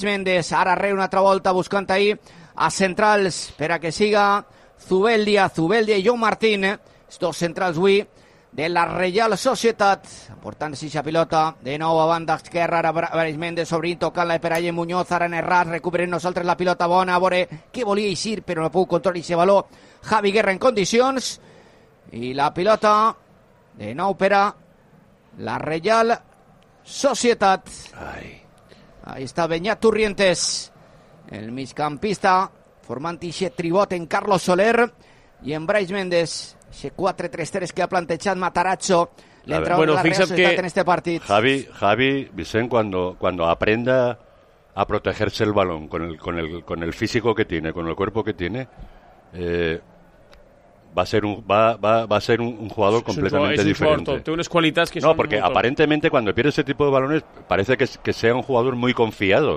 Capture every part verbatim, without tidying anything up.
Brais Méndez, ara re una altra volta buscant ahir a centrals per a que siga Zubeldia, Zubeldia i Joan Martín, els dos centrals avui de la Reial Societat, portant-se aquesta pilota de nou a banda esquerra, ara Brais Méndez obrint, tocant-la per allà Muñoz, ara en errat, recuperem nosaltres la pilota bona, a veure què volia eixir, però no puc controlar aquest valor Javi Guerra en condicions, i la pilota de nou per a la Reial Societat. Ai. Ahí està Beñat Turrientes, el migcampista, formant aquest tribot en Carlos Soler i en Brais Méndez. Ese quatre tres tres que ha plantejado Matarazzo, le entró bueno, la Real Sociedad en este partido. Javi, Javi, Vicente, cuando, cuando aprenda a protegerse el balón con el, con el, con el físico que tiene, con el cuerpo que tiene, eh, va a ser un, va, va, va a ser un, un jugador es completamente un, es diferente. Un tiene unas cualidades que no, son porque muy aparentemente cuando pierde ese tipo de balones parece que, que sea un jugador muy confiado.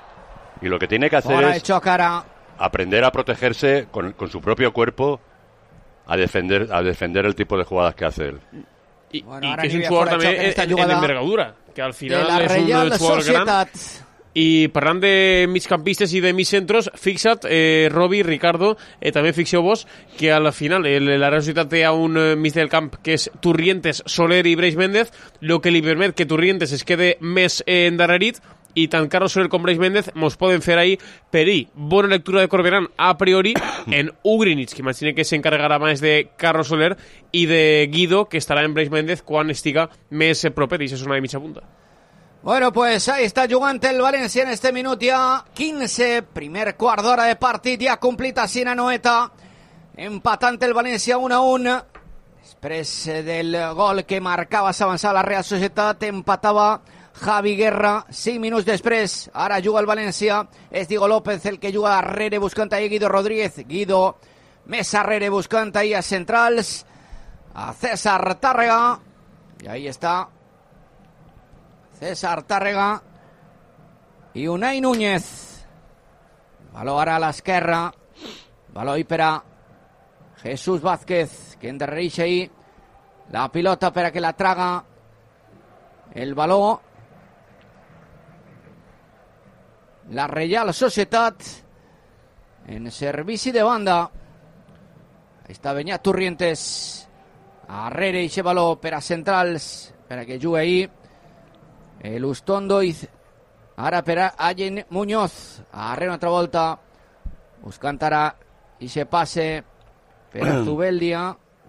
Y lo que tiene que hacer Ahora es Chocara. aprender a protegerse con, con su propio cuerpo, a defender a defender el tipo de jugadas que hace él. Y, bueno, y que es un jugador también en, en, en envergadura, que al final la es un Real jugador gran. I parlant de migcampistes i de migcentros, fixa't, eh, Robi, Ricardo, eh, també fixeu-vos que al final el, la Real Societat té un eh, mig del camp que és Turrientes, Soler i Brais Méndez, el que li permet que Turrientes es quede més eh, endarrerit, i tant Carlos Soler com Brais Méndez mos poden fer ahí per ahí. Bona lectura de Corberán a priori en Ugrinic, que imagina que s'encarregarà més de Carlos Soler, i de Guido, que estarà en Brais Méndez quan estiga més proper, i això és una de mitja punta. Bueno, pues ahí está jugant el València en este minut ja quinze, primer quart d'hora de partit, ja complit a Sina Noeta, empatant el València un a un, després del gol que marcava s'avançava la Real Societat, empatava Javi Guerra, cinc minuts després, ara juga el València, és Diego López el que juga darrere buscant ahí Guido Rodríguez, Guido més arrere buscant ahí a centrals, a César Tàrrega, i ahí està César Tàrrega i Unai Núñez. Baló ara a l'esquerra, baló i per a Jesús Vázquez, que endarrereix ahí la pilota per a que la traga el baló la Reial Societat en servici de banda. Ahí està Beñat Turrientes arrere i baló per a centrals per a que jugui ahí el Ustondo i ara per a Allen Muñoz arrere una altra volta buscant ara i se passe per a Zubeldia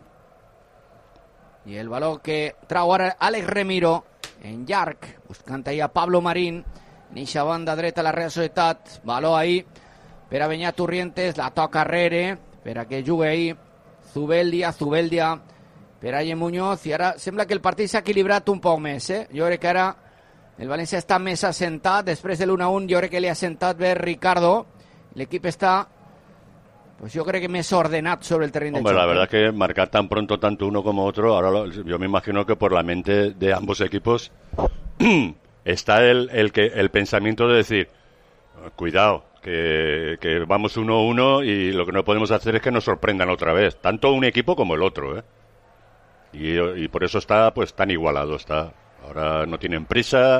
i el baló que trau ara Alex Remiro en llarg buscant ahí a Pablo Marín en eixa banda dreta la Real Societat, baló ahí per a Beñat Turrientes, la toca arrere per a que jugui ahí Zubeldia, Zubeldia per a Allen Muñoz, i ara sembla que el partit s'ha equilibrat un poc més, eh? Jo crec que ara el València està més assentat, després de l'u a u jo crec que li ha assentat bé Ricardo, l'equip està, pues yo creo que més ordenat sobre el terreny de Hombre, choque. la verdad es que marcar tan pronto tanto uno como otro, ahora lo, yo me imagino que por la mente de ambos equipos está el, el, que, el pensamiento de decir, cuidado, que, que vamos uno a uno y lo que no podemos hacer es que nos sorprendan otra vez, tanto un equipo como el otro, ¿eh? Y, y por eso está pues tan igualado, está. Ahora no tienen prisa.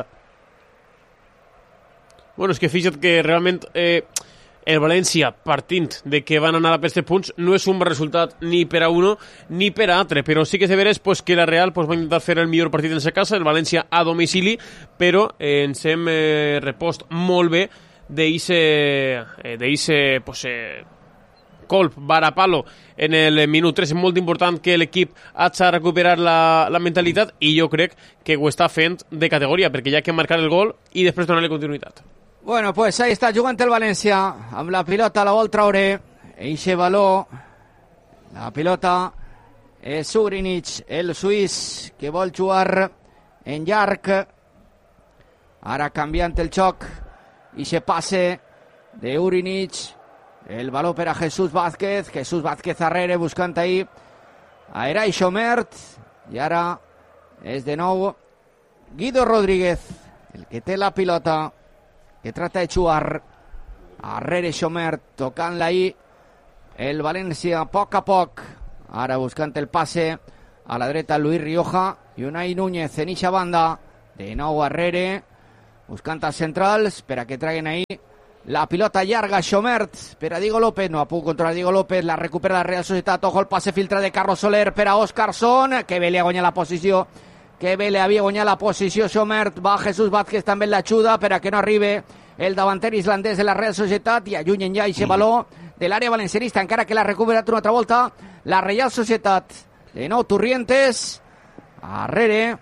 Bueno, és que fixa't que realment eh, el València, partint de que van anar a per set punts, no és un resultat ni per a uno ni per a altre, però sí que és de veres pues, que la Real pues, va intentar fer el millor partit en sa casa, el València a domicili, però eh, ens hem eh, repost molt bé d'eixe eh, d'eixe pues, eh, colp, varapalo en el minut tres. És molt important que l'equip hagi de recuperar la, la mentalitat i jo crec que ho està fent de categoria, perquè hi ha que marcar el gol i després donar-li continuïtat. Bueno, pues ahí está jugant el València amb la pilota, la vol traure eixe baló, la pilota és Ugrinic, el suís que vol jugar en llarg, ara canviant el xoc i se passe de Ugrinic, el baló per a Jesús Vázquez, Jesús Vázquez arrere buscant ahí a Eray Xomert, i ara és de nou Guido Rodríguez el que té la pilota, que trata de jugar arrere Xomert, tocant-la ahí el València a poc a poc, ara buscant el passe a la dreta Luis Rioja i Unai Núñez en eixa banda, de nou arrere buscant els centrals per a que traguin ahí la pilota llarga. Xomert per a Diego López, no ha pogut controlar Diego López, la recupera la Real Societat. Ojo el passe filtre de Carlos Soler per a Óscarson, que bé li ha guanyat la posició, que bé li havia guanyat la posició Xomert. Va Jesús Vázquez també l'ajuda per a que no arribe el davanter islandès de la Real Societat i allunyen ja aquest baló de l'àrea valencianista, encara que l'ha recuperat una altra volta la Real Societat. De nou Turrientes arrere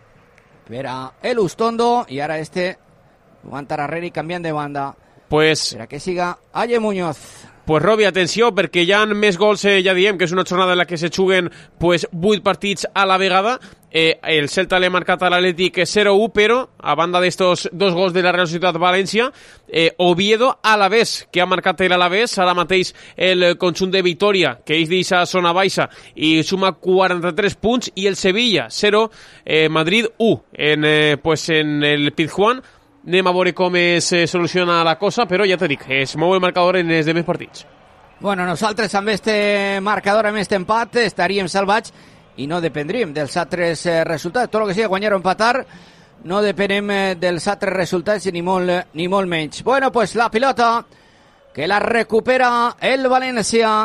per a El Ustondo i ara este aguanta arrere i canviant de banda pues, per a que siga Aye Muñoz. Pues Robi, atenció, perquè hi ha més gols, eh, ja diem que és una jornada en la que se juguen pues, vuit partits a la vegada. Eh, el Celta l'ha marcat a l'Atlètic zero u, però a banda d'estos dos gols de la Real Societat València, eh, Oviedo Alavés, que ha marcat l'Alavés, ara mateix el conjunt de Vitoria, que és d'aquesta zona baixa, i suma quaranta-tres punts, i el Sevilla zero, eh, Madrid u, en, eh, pues en el Pizjuán. Anem a veure com es eh, soluciona la cosa, però ja t'ho dic, es mou el marcador en els demés partits. Bueno, nosaltres amb este marcador, amb este empat, estaríem salvats i no dependríem dels altres eh, resultats. Tot el que sigui guanyar o empatar, no depenem eh, dels altres resultats ni molt, ni molt menys. Bueno, pues la pilota que la recupera el València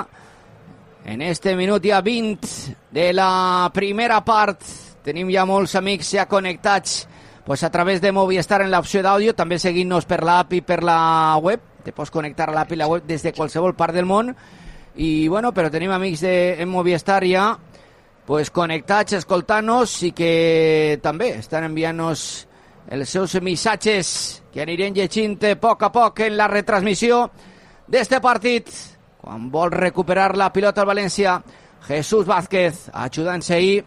en este minut ja vint de la primera part. Tenim ja molts amics ja connectats pues a través de Movistar en l'opció d'àudio, també seguint-nos per l'app i per la web. Te pots connectar a l'app i la web des de qualsevol part del món. I bueno, però tenim amics de en Movistar ja pues connectats, escoltant-nos i que també estan enviant-nos els seus missatges que anirem llegint a poc a poc en la retransmissió d'este partit. Quan vol recuperar la pilota al València, Jesús Vázquez ajudant-se ahí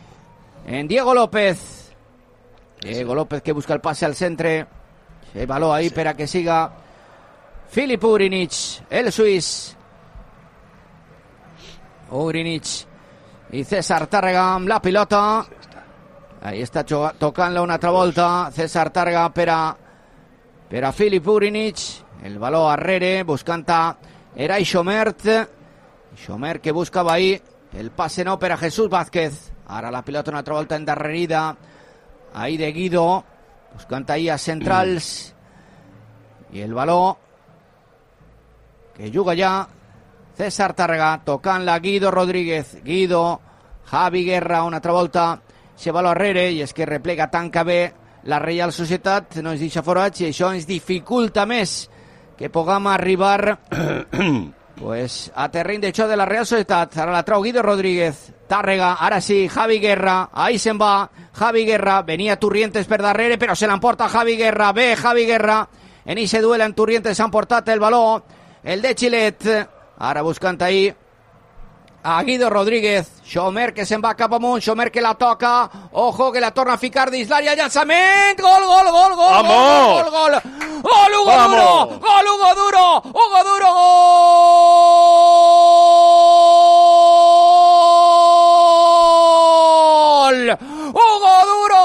en Diego López. Diego López que busca el pase al centre. El baló ahí sí, per a que siga Filip Ugrinic, el suís. Ugrinic i César Tàrrega amb la pilota. Ahí està tocant-la una altra volta César Tàrrega per a per a Filip Ugrinic. El baló arrere buscant a Eray Xomert. Xomert que buscava ahí el pase no per a Jesús Vázquez. Ara la pilota una altra volta endarrerida ahí de Guido, buscant ahí a centrals, i el baló que juga ja César Tàrrega, tocant-la Guido Rodríguez. Guido, Javi Guerra, una altra volta, se baló arrere, i és que replega, tanca bé la Real Societat, no ens deixa forats, i això ens dificulta més que puguem arribar pues, a terreny de xoc de la Real Societat. Ara la trau Guido Rodríguez. Tàrrega, ara sí, Javi Guerra, ahí se'n va, Javi Guerra, venia Turrientes per darrere, però se l'emporta Javi Guerra, bé Javi Guerra, en ese duel en Turrientes s'ha emportat el baló, el de Xilet, ara buscant ahí a Guido Rodríguez. Xomer que se'n va cap amunt, Xomer que la toca, ojo que la torna a ficar dins l'àrea, llançament, gol, gol, gol, gol, gol, gol, gol, gol, gol, Hugo Duro, gol, Hugo Duro, Hugo Duro, gol, Hugo Duro,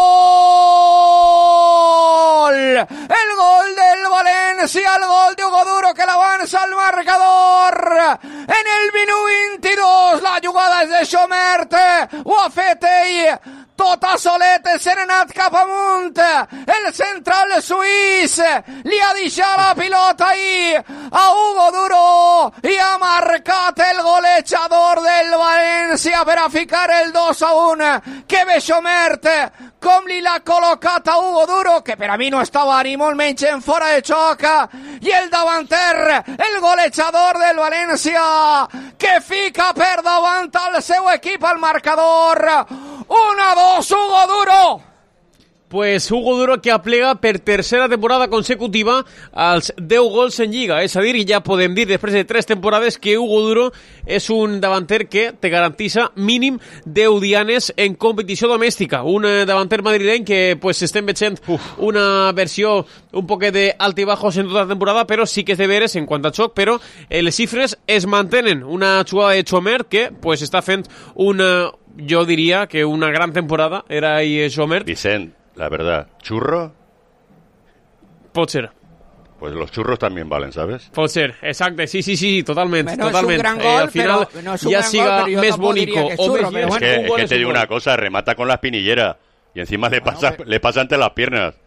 gol, el gol del València, el gol de Hugo Duro que l'avança al marcador en el minut vint-i-dos. La jugada és de Xomert, ho ha fet ell tota solet, se n'ha anat cap amunt el central suís, li ha deixat la pilota ahí a Hugo Duro i ha marcat el golejador del València per a ficar el dos a un. Que bé Xomert, com li l'ha col·locat a Hugo Duro, que per a mi no estava ni molt menys en fora de xoc, i el davanter, el golejador del València, que fica per davant al seu equip al marcador. un a dos, Hugo Duro. Pues Hugo Duro que aplega per tercera temporada consecutiva als deu gols en Lliga. És a dir, ja podem dir després de tres temporades que Hugo Duro és un davanter que te garantissa mínim deu dianes en competició domèstica. Un davanter madrileny que pues estem veient Uf. una versió un poquet de altibajos en tota la temporada, però sí que és de veres en quant a xoc, però les xifres es mantenen. Una jugada de Xomer que pues està fent una, jo diria que una gran temporada, era ahí Xomer. Vicent, la verdad, ¿churro? Pot ser. Pues los churros también valen, ¿sabes? Pot ser, exacte, sí, sí, sí, totalment. No totalment. Es un gran gol, eh, al final pero, no es ya siga gol, més bonico o més churro, es que, es que te digo una cosa, remata con la espinillera y encima le pasa, le pasa ante las piernas.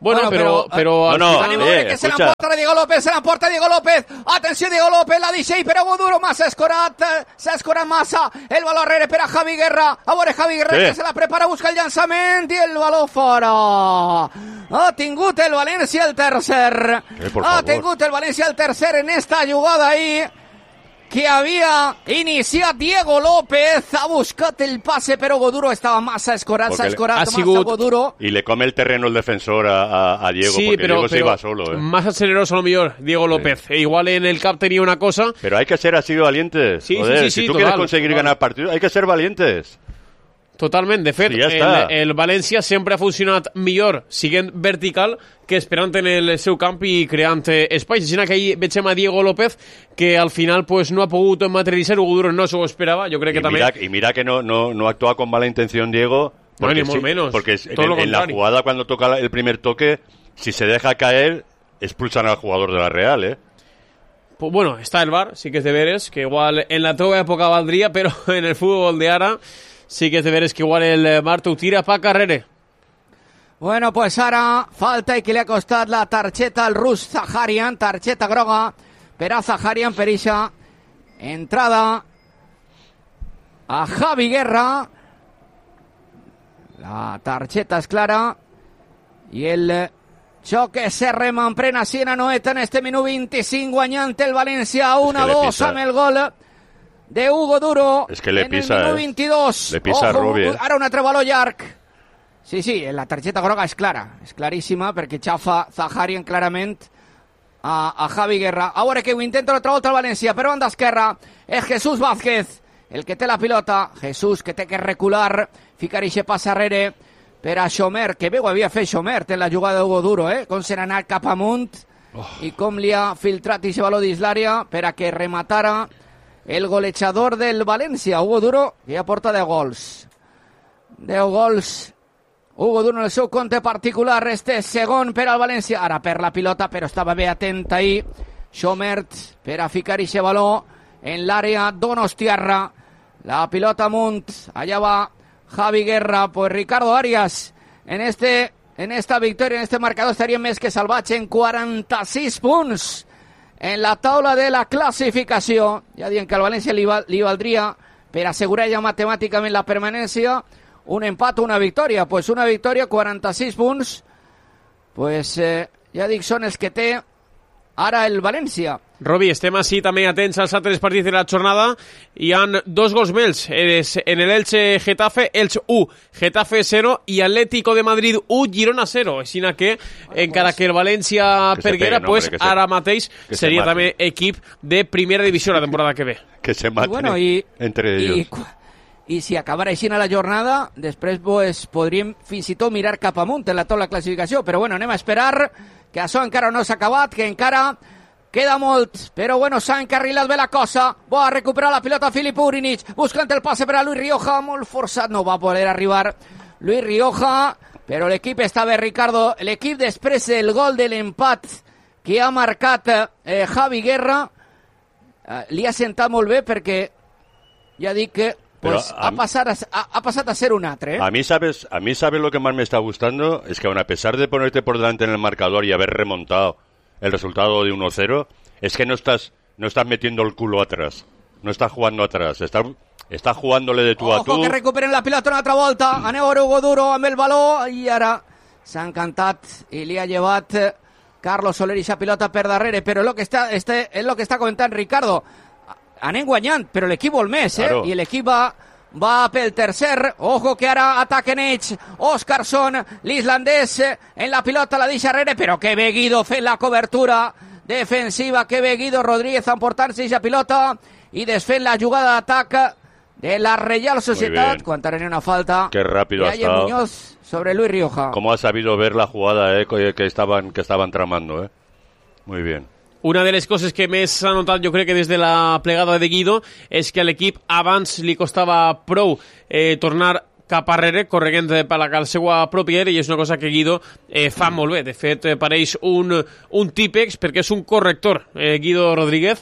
Bueno, Bueno, pero... pero, pero al no, no, final- Anem a veure eh, que se escucha. l'emporta Diego López, se l'emporta Diego López. Atenció, Diego López, la deixa i per Hugo Duro, massa escorat, eh, s'ha escorat massa. El baló darrere per a Javi Guerra. A veure Javi Guerra, Sí. que se la prepara, busca el llançament i el baló fora. Ha tingut el València el tercer. Eh, por ha favor. tingut el València el tercer en esta jugada ahí, que havia iniciat Diego López. Ha buscat el passe, però Hugo Duro estava massa escorat, Porque s'ha le- escorat ha massa sigut- Hugo Duro. Y le come el terreno el defensor a, a, a Diego, Sí, porque pero, Diego se pero iba solo. ¿eh? más acelerado a lo mejor Diego López. E igual en el cap tenía una cosa. Pero hay que ser así de valientes. Sí, Joder, sí, sí, si sí, tú total, quieres conseguir total. ganar partidos, hay que ser valientes. Totalment, de fet, Sí, ja el, està. el València sempre ha funcionat millor siguent vertical que esperant en el seu camp i creant eh, espais. Així que ahir veiem a Diego López que al final pues, no ha pogut materialitzar, Hugo Duro no s'ho esperava, jo crec Y que també... mira, y mira que no, no, no actúa con mala intención Diego. No, Porque ni molt menos, Porque es- en, todo lo en la contrario. jugada, cuando toca la- el primer toque, si se deja caer, expulsan al jugador de la Real, ¿eh? Pues, bueno, està el V A R, sí que és de veres, que igual en la teva època valdria, però en el futbol de ara sí que és de veres que igual el V A R t'ho tira pa carrere. Bueno, pues ara falta i que li ha costat la targeta al rus Zaharian, targeta groga per a Zaharian per ixa entrada a Javi Guerra. La targeta és clara i el xoc se remanprena Siena Noeta en este minut vint-i-cinc, guanyant el València un a le dos pisa. amb el gol de Hugo Duro. Es que le en pisa, el minut eh. vint-i-dos. Le pisa a Ojo, Rubi, eh. ara un altre baló llarg. Sí, sí, la targeta groga és clara, és claríssima, perquè xafa Zaharian clarament a, a Javi Guerra. A veure que ho intenta l'altra volta el València, per banda esquerra és Jesús Vázquez, el que té la pilota. Jesús, que té que recular, ficar ixe pas arrere per a Xomer, que bé ho havia fet Xomer en la jugada d'Hugo Duro, eh? Com se n'ha anat cap amunt oh. i com li ha filtrat ixe baló dins l'àrea per a que rematara el golejador del València, Hugo Duro, que ja porta deu gols. deu gols Hugo Duro en el seu compte particular, este segon per al València, ara per la pilota, però estava bé atent ahir Xomert per a ficar ixe baló en l'àrea donostiarra, la pilota amunt, allà va Javi Guerra, pues Ricardo Arias en este en esta victòria, en este marcador estaria més que salvatge en quaranta-sis punts en la taula de la classificació. Ja dient que al València li, val, li valdria per assegurar ja matemàticament la permanència un empat o una victòria. Pues una victòria, quaranta-sis punts, pues eh, ja dic, són els que té ara el València. Robi, estem així també atents als altres partits de la jornada. Hi han dos gols més en el Elche Getafe, Elche u, Getafe zero i Atlético de Madrid u, Girona zero. Així que, bueno, encara pues, que el València que perguera, peguen, pues, hombre, que ara se, mateix que seria també equip de primera divisió la temporada que ve. Que se maten bueno, i, entre ells. I, i si acabara així a la jornada, després pues, podríem fins i tot mirar cap amunt en la taula de classificació, però bueno, anem a esperar, que això encara no s'ha acabat, que encara queda molt, però bueno, s'ha encarrilat bé la cosa. Va a recuperar la pilota Filip Urinic, buscant el passe per a Luis Rioja, molt forçat, no va poder arribar Luis Rioja, però l'equip està bé, Ricardo. L'equip després del gol de l'empat que ha marcat eh, Javi Guerra, eh, li ha sentat molt bé perquè ja dic que pues, a, ha, pasado a, ha, ha pasado a ser un atre. ¿eh? A mí, sabes, a mí, ¿sabes lo que más me está gustando? Es que aun a pesar de ponerte por delante en el marcador y haber remontado el resultado de uno cero, es que no estás no estás metiendo el culo atrás, no estás jugando atrás, estás, estás jugándole de tú Ojo, a tú. que recuperen la pilota una altra volta, mm. aneu a Hugo Duro amb el baló, i ara s'ha encantat i li ha llevat Carlos Soler i sa pilota per darrere, però és el que està, este, és el que està comentant Ricardo, anem guanyant, però l'equip vol més, eh? Claro. I l'equip va va pel tercer, ojo que ara ataquen ells, Óscarson, l'islandès, en la pilota la deixa arrere, però que bé Guido fent la cobertura defensiva, que bé Guido Rodríguez emportant-se aquesta pilota i desfent la jugada d'atac de la Real Sociedad, quan tenen una falta. Qué rápido ha estado. Muñoz sobre Luis Rioja. Cómo ha sabido ver la jugada eh, que estaban que estaban tramando, eh. Muy bien. Una de les coses que més s'ha notat, jo crec que des de la plegada de Guido, és que a l'equip abans li costava prou eh, tornar cap arrere, corregent per la seva pròpia àrea, i és una cosa que Guido eh, fa molt bé. De fet, eh, pareix un, un típex, perquè és un corrector, eh, Guido Rodríguez,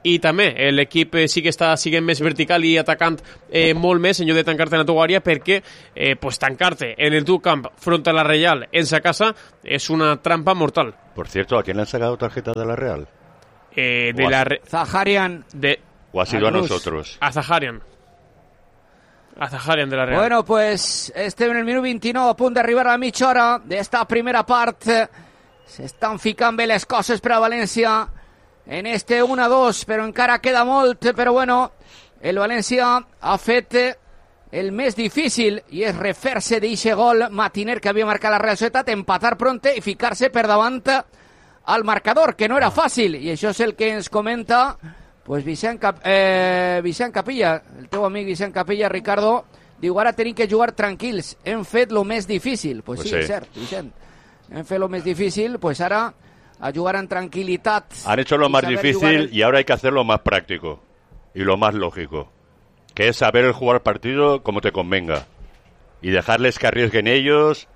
i també eh, l'equip eh, sí que està siguent més vertical i atacant eh, molt més en lloc de tancar-te en la teva àrea, perquè eh, pues, tancar-te en el teu camp front a la Real en sa casa és una trampa mortal. Por cierto, ¿a quién le han sacado tarjeta de la Real? Eh, de la Re... Zaharian. De... ¿O ha sido a, a nosotros? A Zaharian. A Zaharian de la Real. Bueno, pues este en el minut vint-i-nou, a punt d'arribar a la mitja hora d'esta primera part. S'estan ficant bé les coses per a València en este uno a dos, però encara queda molt. Però bueno, el València ha fet el més difícil i és refer-se d'eixe gol matiner que havia marcat la Real Societat, empatar pronte i ficar-se per davant al marcador, que no era fàcil, i això és el que ens comenta pues Vicent, Cap eh, Vicent Capilla, el teu amic Vicent Capilla, Ricardo, diu, ara tenim que jugar tranquils, hem fet lo més difícil. Pues, pues sí, sí, és cert, Vicent, hem fet lo més difícil, pues ara a jugar en tranquilitat. Han hecho lo más difícil el... y ahora hay que hacer lo más práctico y lo más lógico, que es saber jugar el partido como te convenga y dejarles que arriesguen ellos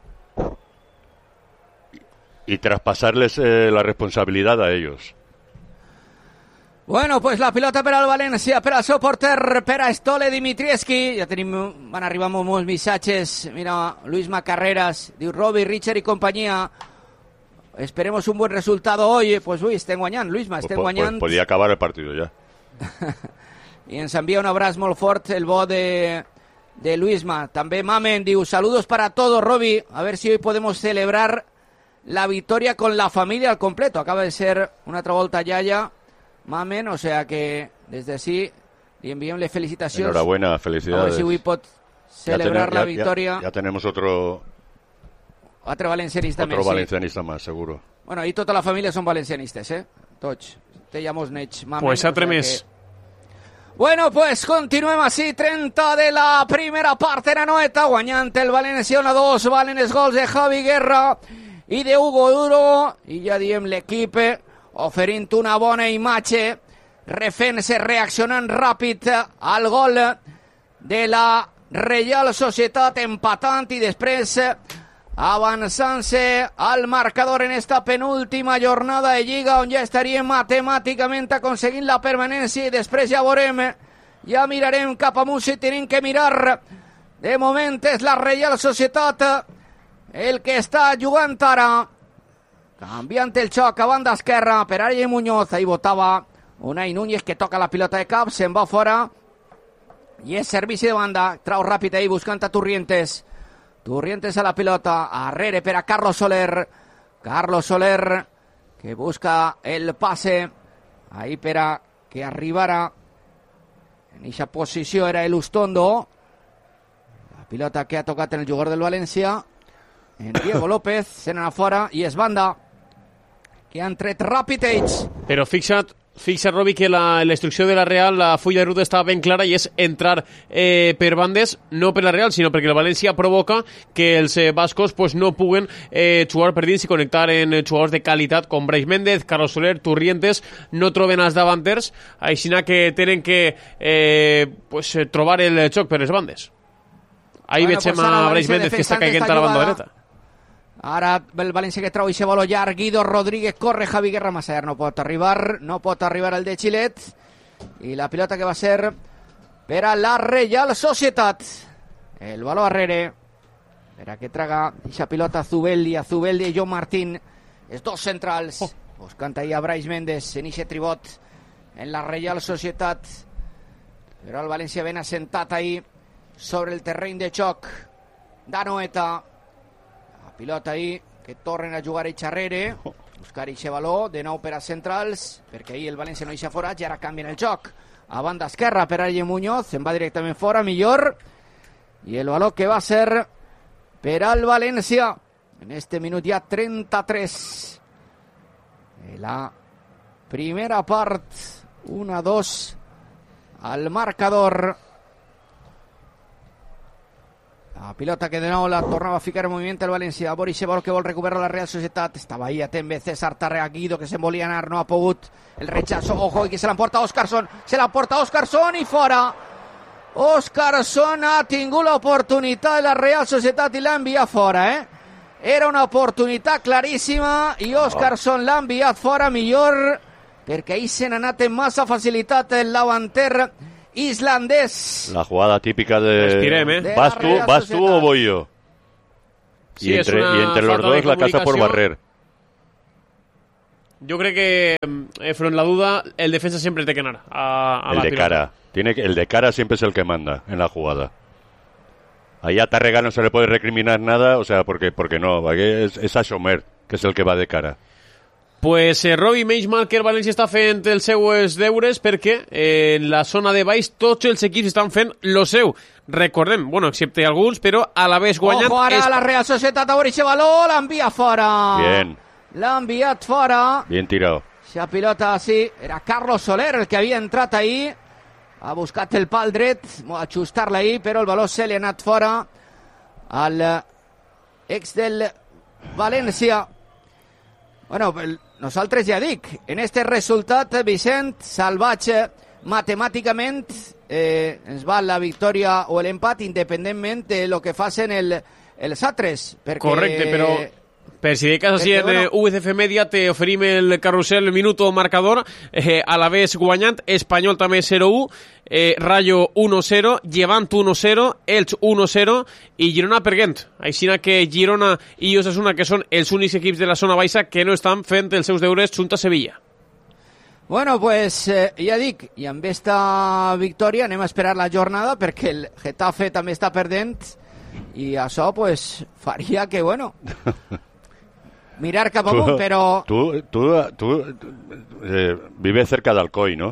y, y traspasarles eh, la responsabilidad a ellos. Bueno, pues la pilota per al València, per al seu porter, per a Stole Dimitrievski. Ja tenim, van arribar molts missatges. Mira, Luis Macarreras, diu Robbie, Richard i companyia. Esperemos un buen resultado hoy. Pues uy, estem guanyant, Luisma, estem pues, guanyant. Pues, podía acabar el partido ya. I ens envia un abraç molt fort el bo de, de Luisma. També Mamen diu, saludos para todos, Robbie. A ver si hoy podemos celebrar la victoria con la familia al completo. Acaba de ser una altra volta Yaya. Mamen, o sea que desde sí li enviem les felicitacions. Enhorabuena, felicidades. A ver si avui pot celebrar ya ten, ya, la victoria. Ya, ya tenemos otro otro valencianista otro més, valencianista sí. más, seguro. Bueno, i tota la família són valencianistes, eh? Tots. Té ja molts nets. Mamen, pues altre o sea més. Que... Bueno, pues continuem així, trenta de la primera part en Anoeta, guanyant el València uno a dos, valen els gols de Javi Guerra i de Hugo Duro, i ja diem l'equip oferint una bona imatge, refent-se, reaccionant ràpid al gol de la Reial Societat, empatant i després avançant-se al marcador en esta penúltima jornada de Lliga, on ja estaríem matemàticament aconseguint la permanència i després ja veurem, ja mirarem cap amunt si tenim que mirar. De moment és la Reial Societat el que està jugant ara. Canviant el xoc a banda esquerra per Ariel Muñoz, ahí votava Unai Núñez que toca la pilota de cap, se'n va fora i és servici de banda, trau ràpid ahí buscant a Turrientes. Turrientes a la pilota, arrere per a Carlos Soler, Carlos Soler que busca el pase ahí per a que arribara en eixa posició, era el Ustondo, la pilota que ha tocat en el jugador del València, en Diego López, se n'ha fora i és banda que han tret ràpid ells. Però fixa't, fixa't, Robi, que la, la instrucció de la Real, la fulla de ruta estava ben clara i és entrar eh, per bandes, no per la Real, sinó perquè el València provoca que els eh, bascos pues, no puguen eh, jugar per dins i connectar en eh, jugadors de qualitat com Brais Méndez, Carlos Soler, Turrientes, no troben els davanters, així que tenen que eh, pues, trobar el xoc per les bandes. Ahí bueno, veiem pues a Brais Méndez que està caient a la banda dreta. Ara el València que trau i se vol llarg, Guido Rodríguez corre, Javi Guerra massa llarg, no pot arribar, no pot arribar el de Xilet, i la pilota que va ser per a la Reial Societat. El baló arrere, per a que traga eixa pilota Zubeldi, a Zubeldi i John Martín, els dos centrals, oh. buscant ahí a Brais Méndez en eixe tribot en la Reial Societat, però el València ben assentat ahí sobre el terreny de xoc d'Anoeta. Pilota ahí, que tornen a jugar a xarrere, buscar eixe baló, de nou per a centrals, perquè ahir el València no eixa fora, i ara canvien el joc. A banda esquerra per a Ariel Muñoz, se'n va directament fora, millor, i el baló que va ser per al València, en este minut ja trenta-tres. La primera part, uno a dos, al marcador. La pilota que de nou la tornava a ficar en moviment el València. Boris Sebol que vol recuperar la Real Societat. Estava ahí atent bé César Tarrega, Guido que se'n volia anar, no ha pogut. El rechazo, ojo, i que se l'emporta Óscarson. Se l'emporta Óscarson i fora. Óscarson ha tingut l'oportunitat de la Real Societat i l'ha enviat fora, eh? Era una oportunitat claríssima i Óscarson l'ha enviat fora, millor perquè ahir se n'ha anat amb massa facilitat el davanter islandès. La jugada típica de... Estirem, eh? ¿Vas tú, vas tú o voy yo? Sí, y, entre, una y entre los dos la casa por barrer. Jo crec que, eh, front la duda, el defensa siempre té que anar a, a el la de pilota. cara. Tiene que, el de cara siempre es el que manda en la jugada. Ahí a Tárrega no se le puede recriminar nada, o sea, porque, porque no, porque es, es a Schomer, que es el que va de cara. Pues eh, Robi, menys mal que el València està fent els seus deures perquè eh, en la zona de baix tots els equips estan fent lo seu. Recordem, bueno, excepte alguns, però a la vez guanyant... Ojo ara és... la Real Societat a veure aquest valor, l'envia fora. Bien. L'ha enviat fora. Bien tirado. Esa pilota, sí, era Carlos Soler el que havia entrat ahir. Ha buscat el pal dret, ajustar-la ahir, però el valor se li ha anat fora al ex del València. Bueno, nosaltres ja dic, en este resultat, Vicent, salvatge, matemàticament, eh, ens va la victòria o l'empat, independentment de lo que facin el, els altres. Perquè... Correcte, però... Per si de cas, així en bueno, U C F Media te oferim el carrusel, el minuto marcador, eh, a la vez guanyant, Espanyol també zero u, eh, Rayo uno cero, Llevant uno cero, Elx uno cero i Girona Perguent. Així que Girona i Osasuna, que són els únics equips de la zona baixa que no estan fent els seus deures junta a Sevilla. Bueno, pues eh, ja dic, i amb esta victòria anem a esperar la jornada perquè el Getafe també està perdent i això pues faria que, bueno... mirar cap amunt, però... Tú, tú, tú eh, vives cerca de Alcoy, ¿no?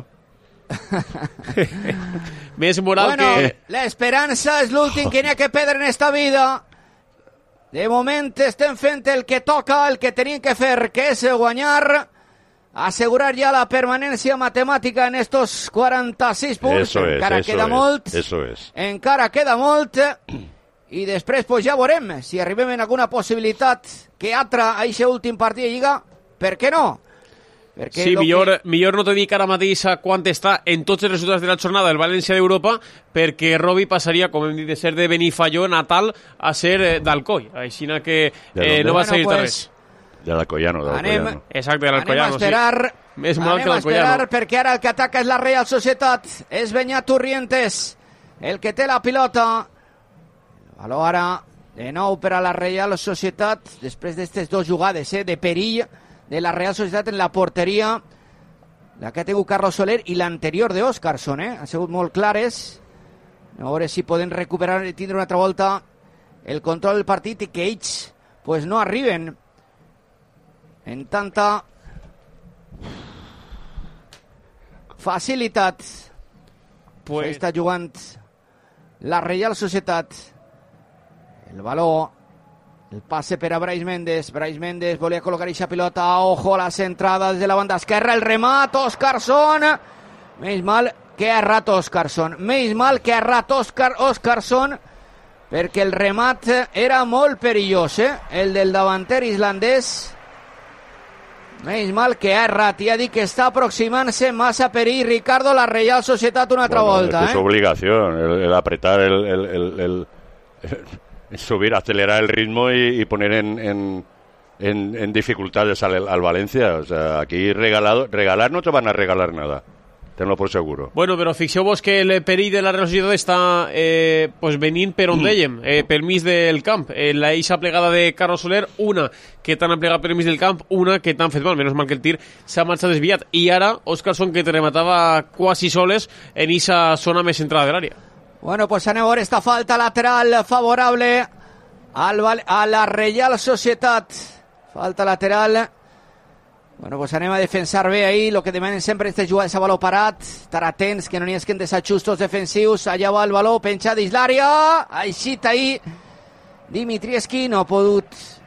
Més moral bueno, que... l'esperança és l'últim que n'hi ha que perdre en esta vida. De moment estem fent el que toca, el que tenim que fer, que és guanyar, assegurar ja la permanència matemàtica en estos quaranta-sis punts. Eso es, encara eso queda es, molt. eso es. Encara queda molt. I després pues, ja veurem si arribem en alguna possibilitat que altra a aquest últim partit de Lliga. Per què no? Perquè sí, millor, que... millor no te dic ara mateix a quant està en tots els resultats de la jornada del València d'Europa, perquè Robi passaria, com hem dit, de ser de Benifalló natal a ser eh, d'Alcoi. Així que eh, no va bueno, seguir pues, res. De l'Alcoyano, de l'Alcoyano. Anem, exacte, de l'Alcoyano, anem a esperar, sí. Més moral anem que a esperar l'Alcoyano. perquè ara el que ataca és la Real Societat. És Beñat Turrientes el que té la pilota. Valor ara de nou per a la Real Societat després d'aquestes dues jugades eh, de perill de la Real Societat en la porteria, la que ha tingut Carlos Soler i l'anterior d'Óscarson, eh? Han sigut molt clares. A veure si poden recuperar i tindre una altra volta el control del partit i que ells pues, no arriben en tanta facilitat. Pues... Ahí està jugant la Real Societat. El valor, el passe per a Brais Méndez. Brais Méndez volia col·locar aquesta pilota. Ojo a la centrada des de la banda esquerra. El remat, Óscarson. Menys mal que ha errat Óscarson. Menys mal que ha errat Óscar Óscarson, perquè el remat era molt perillós, eh? El del davanter islandès. Menys mal que ha errat. Ja dic que està aproximant-se massa perill, Ricardo, la Real Societat una altra bueno, volta. Es eh? su obligación, el, el apretar, el, el, el, el, el subir, acelerar el ritmo y, y poner en, en, en, en dificultades al, al Valencia. O sea, aquí regalado, regalar no te van a regalar nada. Tenlo por seguro. Bueno, però fixeu-vos que el perill de la Real Societat està eh, pues venint per on dèiem, eh, pel mig del camp. Eh, la eixa plegada de Carlos Soler, una que t'han plegat per mig del camp, una que t'han fet mal, menys mal que el tir s'ha marxat desviat. I ara, Óscarson, que te rematava quasi soles en eixa zona més centrada de l'àrea. Bueno, pues anem a veure esta falta lateral favorable al, a la Real Societat. Falta lateral. Bueno, pues anem a defensar bé ahí, lo que demanen sempre és jugar a valor parat, estar atents, que no n'hi hagin desajustos defensius. Allà va el valor, penja dins l'àrea, així ahí Dimitrievski no ha pogut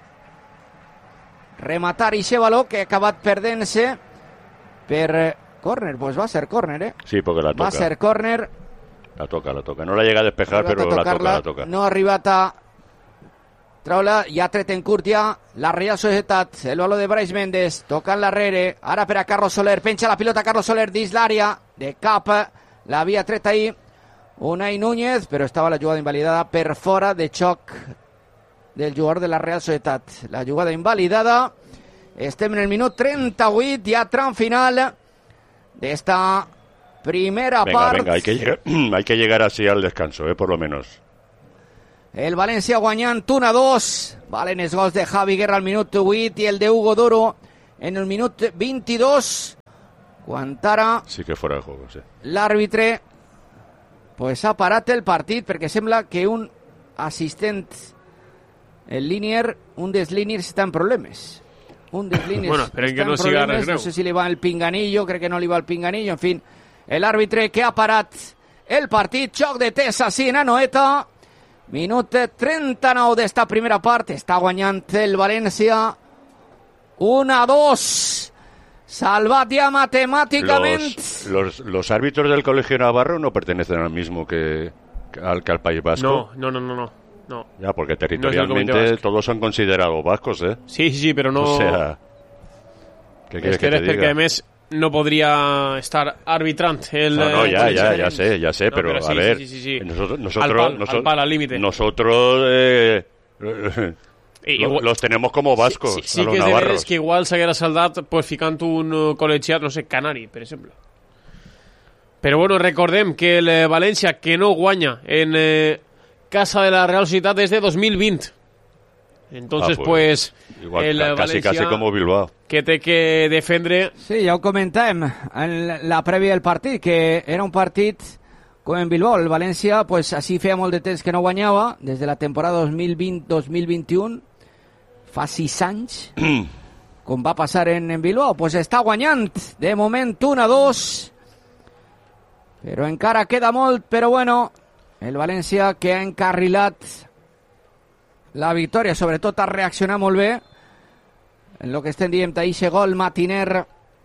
rematar aquest valor, que ha acabat perdent-se per córner. Pues va a ser córner, eh? Sí, porque la toca. Va a ser córner. La toca, la toca. No la llega a despejar, pero la toca, la toca. No ha arribat a treure, ja tret en curt ja la Real Societat, el valor de Brais Méndez, tocant l'arrere, ara per a Carlos Soler, penja la pilota Carlos Soler dins l'àrea, de cap, l'havia tret ahir Unai Núñez, però estava la jugada invalidada per fora de xoc del jugador de la Real Societat. La jugada invalidada, estem en el minut trenta-vuit, ja tram final de esta primera venga, part. Venga, hay que, llegar, hay que llegar así al descanso, eh, por lo menos. El València guanyant un a dos. Valen els gols de Javi Guerra al minut vuit i el de Hugo Duro en el minut veintidós. Quan ara... Sí que fora de juego, sí. L'àrbitre pues, ha parat el partit perquè sembla que un assistent, el línier, un dels líniers està en problemes. Un dels líniers bueno, està que no en problemes. No sé si li va el pinganillo, crec que no li va el pinganillo. En fin, l'àrbitre que ha parat el partit. Xoc de Tessa, sí, en Anoeta. Minut trenta-nou d'esta primera part. Està guanyant el València un a dos. Salvat ya matemáticamente. Los, los, los árbitros del Colegio Navarro no pertenecen al mismo que, que, al, que al País Vasco. No, no, no, no. no. Ya, porque territorialmente no todos son considerados vascos, ¿eh? Sí, sí, pero no... O sea, ¿qué quieres que, que te diga? Perquè, a més, no podria estar arbitrant. El, no, no, ya, ya, ya sé, ya sé, no, pero, pero sí, a ver, sí, sí, sí, sí. nosotros, nosotros, al pal, nosotros, al pal, al límite. Nosotros... Eh, Igual, los tenemos como vascos, sí, sí, a los que navarros. És que igual s'haguera saldat pues, ficant un uh, col·legiat, no sé, canari, per exemple. Però bueno, recordem que el eh, València, que no guanya en eh, casa de la Real Societat des de dos mil vint. Entonces, ah, pues, pues igual, el casi, València, casi como Bilbao. Que té que defendre... Sí, ja ho comentàvem en la prèvia del partit, que era un partit com en Bilbao. El València, pues, així feia molt de temps que no guanyava, des de la temporada dos mil vint dos mil vint-i-u, fa sis anys, com va passar en, en Bilbao, pues està guanyant de moment un a dos, però encara queda molt, però bueno, el València que ha encarrilat la victòria, sobretot ha reaccionat molt bé en el que estem dient d'eixe gol matiner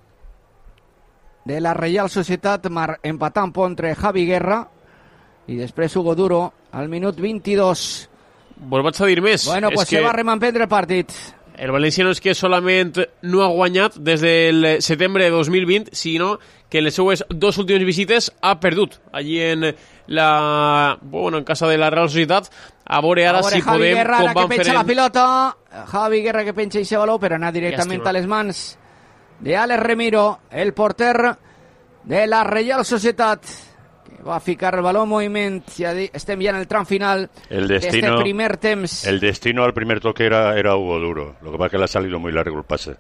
de la Reial Societat, empatant entre Javi Guerra i després Hugo Duro al minut vint-i-dos. Pues vaig a dir més. Bueno, pues se va a remampendre el partit. El València no és que solament no ha guanyat des del setembre de dos mil vint, sinó que en les seues dos últimes visites ha perdut. Allí en la... Bueno, en casa de la Real Societat. A veure ara, a veure, si Javi podem... Guerra, com ara que penja feren... la pilota. Javi Guerra que penja i se valor per anar directament Llàstima. a les mans de Alex Remiro, el porter de la Real Societat, que va a ficar el balón en moviment. Ja estem ja en el tram final de este primer temps. El destino al primer toque era, era Hugo Duro. Lo que pasa es que le ha salido muy largo el pase.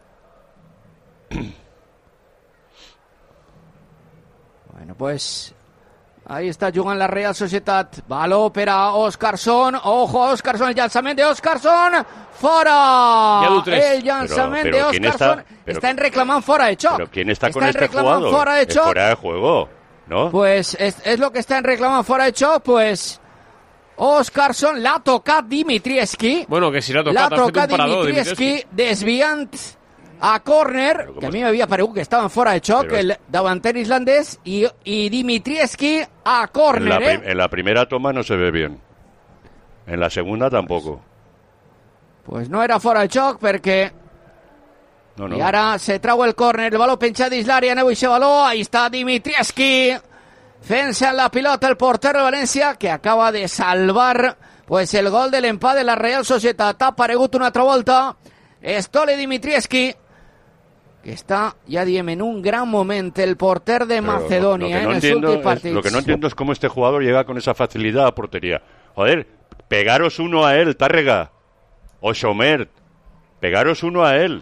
Bueno, pues ahí está jugant la Real Societat. Baló per a Óscarson. Ojo, Óscarson, el llançament de Óscarson. Fora. El llançament de Óscarson. Están reclamando fuera de choc. Pero ¿quién está con este jugador? Fuera de choc. Fuera de juego, ¿no? Pues es, es lo que están reclamando fuera de choc, pues... Óscarson l'ha tocat Dimitrievski. Bueno, que si l'ha tocat, l'ha tocat Dimitrievski, desviant a córner, que a mi m'havia paregut que estaven fora de xoc, Pero... el davanter islandès, i, i Dimitrievski a córner, en la, eh? En la primera toma no se ve bien. En la segunda tampoco. Pues no era fora de xoc, perquè... No, no. I ara se trau el córner, el baló penjat dins l'àrea, aneu eixe baló, ahí està Dimitrievski, fent-se en la pilota el porter de València, que acaba de salvar pues el gol de l'empat de la Real Societat. Ha aparegut una altra volta Stole Dimitrievski, que està, ja diem, en un gran moment el porter de Pero Macedonia lo, lo en no els últims partits. Es, lo que no entiendo es cómo este jugador llega con esa facilidad a portería. Joder, pegaros uno a él, Tárrega o Somert, pegaros uno a él.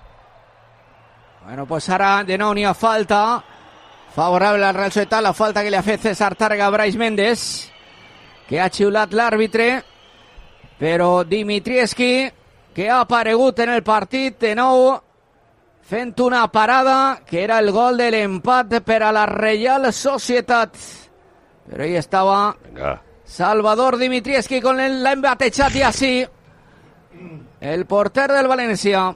Bueno, pues ara de nou n'hi ha falta favorable al Real Societat, la falta que li ha fet César Tárrega a Brais Méndez, que ha xiulat l'àrbitre, però Dimitrievski, que ha aparegut en el partit de nou, fent una parada, que era el gol de l'empat per a la Real Societat. Però ahí estava Venga. Salvador Dimitrievski con l'ha embatejat i així el porter del València.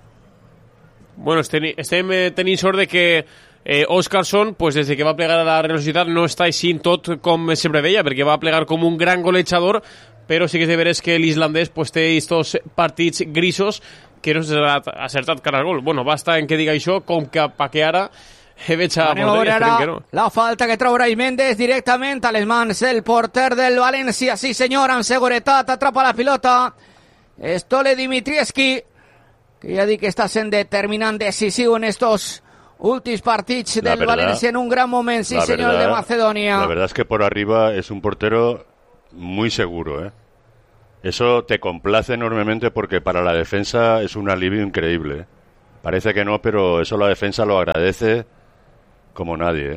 Bueno, estem, estem tenint sort de que eh, Óscarson, pues des de que va plegar a la Real Societat, no està així tot com sempre veia, perquè va plegar com un gran golejador, però sí que és de veres que l'islandès pues, té estos partits grisos que no s'ha acertat cara al gol. Bueno, basta en que diga això, com que pa que ara he veig a porteria, esperem que no. La falta que trau Brais Méndez directament a les mans el porter del València, sí senyor, amb seguretat, atrapa la pilota Stole Dimitrievski, que ja dic que està sent determinant, decisiu en estos últims partits La del verdad- València en un gran moment, sí La senyor, verdad- de Macedonia. La verdad es que por arriba es un portero muy seguro, ¿eh? Eso te complace enormemente porque para la defensa es un alivio increíble, ¿eh? Parece que no, pero eso la defensa lo agradece como nadie, ¿eh?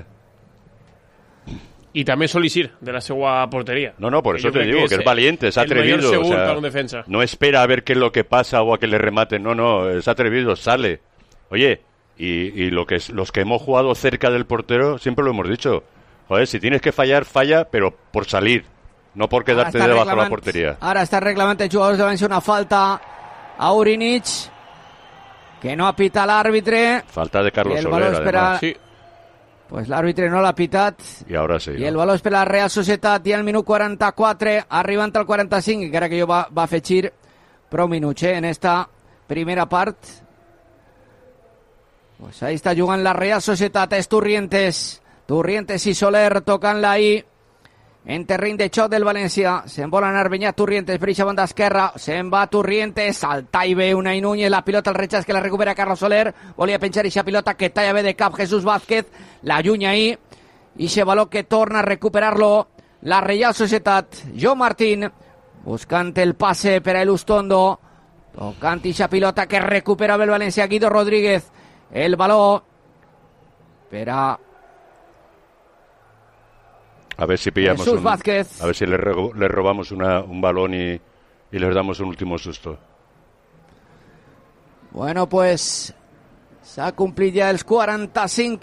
I també Solísir, de la seva porteria. No, no, por Que eso jo te crec digo, que es el- valiente, es el mayor atrevido. segur o sea, para un defensa. no espera a ver qué es lo que pasa o a que le rematen. No, no, es atrevido, sale. Oye, y, y lo que es, los que hemos jugado cerca del portero, siempre lo hemos dicho. Joder, si tienes que fallar, falla, pero por salir, no por quedarte Ara està debajo de la reclamant- portería. Ara està reclamant els jugadors de València una falta a Urinic, que no ha pitat l'àrbitre. Falta de Carlos Y el Soler, balón espera- además. Sí. Pues l'àrbitre no l'ha pitat. Y ahora sí. I ¿no? el baló és per la Real Societat i al minut quaranta-quatre, arribant al quaranta-cinc, encara que jo va, va afegir prou minuts eh, en esta primera part. Pues ahí està jugant la Real Societat, és Turrientes. Turrientes i Soler tocant-la ahí en terreny de xoc del València. Se'n vol anar Beñat Turrientes per eixa banda esquerra. Se'n va Turrientes, salta i ve Unai Núñez, la pilota al rechaç que la recupera Carlos Soler. Volia penjar eixa pilota que talla bé de cap Jesús Vázquez, la llunya ahí. Ixe baló que torna a recuperar-lo la Real Societat. Joan Martín buscant el passe per a Elustondo, tocant eixa pilota que recuperava el València. Guido Rodríguez, el baló per a A ver si pillamos Jesús un- Vázquez. a ver si le, ro- le robamos una, un balón y, y les damos un último susto. Bueno, pues s'ha complit ja els quaranta-cinc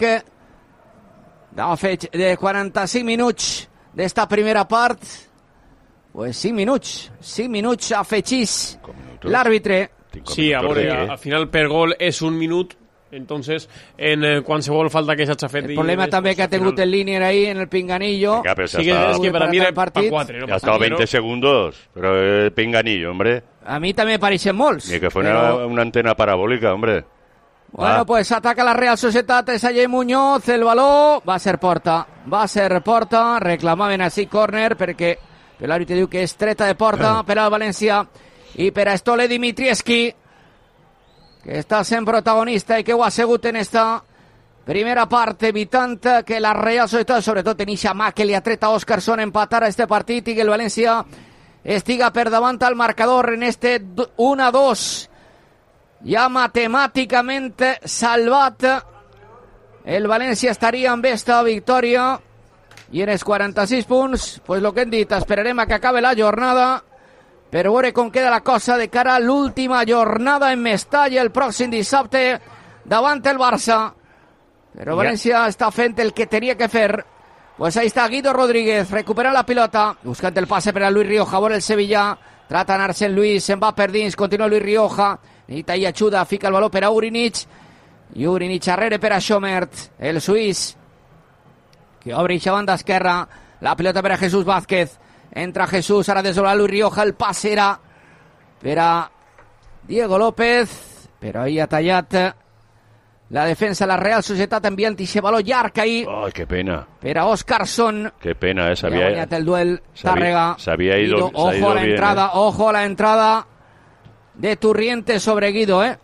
de, feig, de quaranta-cinc minuts d'esta primera part. Pues cinc minuts, cinc minuts afegís Cinco minutos. l'àrbitre. Cinco Sí, a minutos de veure, qué? al final per gol és un minut, entonces en eh, qualsevol falta que s'ha fet... El problema també que ha tingut el línier ahí en el pinganillo. Venga, pero si Sí que ha estado, és que per a mi era pa Partit. quatre. No ya ha passa estado res, veinte segundos, pero eh, pinganillo, hombre. A mi també pareixen molts. Ni que fuera però- una antena parabólica, hombre. Bueno, Ah. pues ataca la Real Societat, és Allé Muñoz, el baló va a ser porta, va a ser porta, reclamaven així córner perquè l'àrbitre diu que és treta de porta per al València i per a Stole Dimitrievski, que està sent protagonista i que ho ha sigut en esta primera part, evitant que la Real Societat, sobretot en eixa mà que li ha tret a Óscarson, empatar a este partit i que el València estiga per davant al marcador en este u a dos. Ja matemàticament salvat. El València estaria amb esta victòria i en els quaranta-sis punts, pues lo que hem dit, esperarem a que acabe la jornada per veure com queda la cosa de cara a l'última jornada en Mestalla el pròxim dissabte davant el Barça. Però València està fent el que tenia que fer. Pues ahí está Guido Rodríguez, recupera la pilota, buscant el passe per a Luis Rioja, vora el Sevilla, trata d'anar-se en Luis, se'n va per dins, continua Luis Rioja, necessita i ajuda, fica el baló per a Urinic, i Urinic arrere per a Schomert, el suís, que obre eixa banda esquerra, la pilota per a Jesús Vázquez, entra Jesús, ara desdobla Luis Rioja, el passe era per a Diego López, però ahí ha tallat la defensa de la Real Societat, enviant eixe baló llarg ahí Ay, qué pena, per a Óscarson. qué pena, eh. Ya ha Sabía, guanyat el duel se había- Tàrrega. se había ido- Guido, se ha ojo ido a la bien, entrada, eh. ojo a la entrada de Turrientes sobre Guido, eh.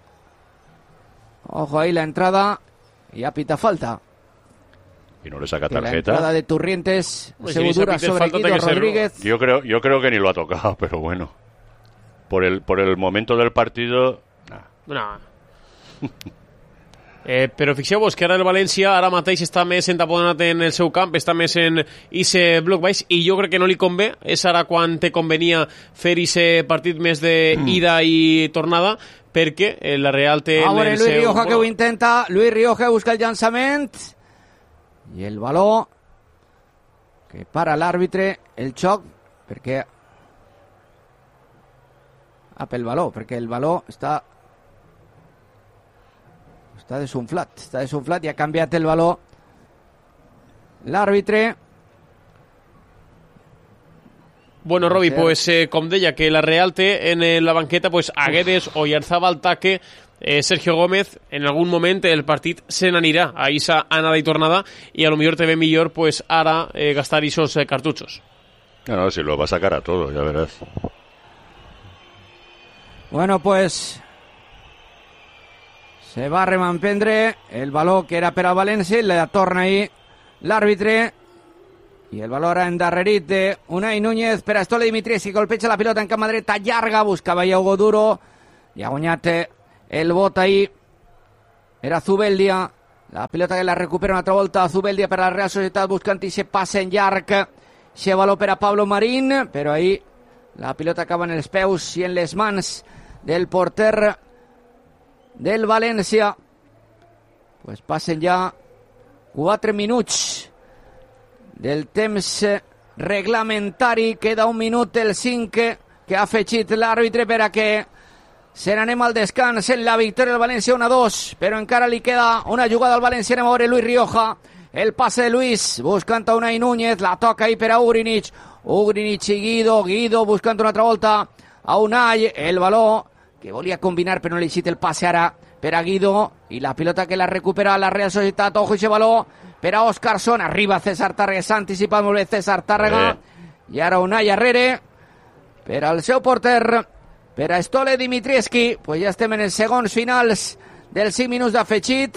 Ojo ahí la entrada y a pita falta. y no le saca Que la entrada tarjeta. de Turrientes Pues se si dura pita sobre falta, Guido tiene que ser, ¿no? Rodríguez. Yo creo, yo creo que ni lo ha tocado, pero bueno. Por el, por el momento del partido, nah. No. Eh, però fixeu-vos que ara el València ara mateix està més entaponat en el seu camp, està més en ese bloc baix i jo crec que no li convé, és ara quan te convenia fer ese partit més d'ida i tornada, perquè eh, la Real té... A en veure, el Luis seu- Rioja que ho intenta. Luis Rioja busca el llançament. I el baló que para l'àrbitre, el xoc, perquè... Ah, pel baló, perquè el baló està... Està desunflat, està desunflat i ha canviat el baló l'àrbitre. Bueno, Robi, Ser. pues eh, com deia, que la Real té en eh, la banqueta pues, a Guedes o Yarzabal Taque, eh, Sergio Gómez, en algun moment el partit se n'anirà a esa anada i tornada i a lo millor te ve millor pues, ara eh, gastar esos eh, cartuchos. No, no, si lo va a sacar a todo, ya verás. Bueno, pues... Se va a remanprendre el valor que era per al València, le torna ahí l'àrbitre, i el valor endarrerit de Unai Núñez per a Stole Dimitrievski, colpeja la pilota en cama dreta, llarga, buscava Iago Duro, i ha guanyat el vot ahí, era Zubeldia, la pilota que la recupera una altra volta, Zubeldia per a la Real Societat, buscant i se passa en llarg, se valor per a Pablo Marín, però ahí la pilota acaba en els peus i en les mans del porter del València. Pues passen ja quatre minuts del temps reglamentari, queda un minut el cinc que ha afegit l'àrbitre per a que se n'anem al descans en la victòria del València un a dos, però encara li queda una jugada al València. Anem a veure Luis Rioja, el passe de Luis buscant a Unai Núñez, la toca ahí per a Ugrinic, Ugrinic i Guido, Guido buscant una altra volta a Unai, el valor que volia combinar però no li hicit el passe ara per a Guido, i la pilota que la recupera la Real Societat. Ojo ese valor per a Óscarson, arriba César Tàrrega, s'ha anticipat molt bé César Tàrrega, eh. i ara Unai Arrere per al seu porter, per a Stole Dimitrievski. Pues ja estem en els segons finals dels cinc minuts d'afegit.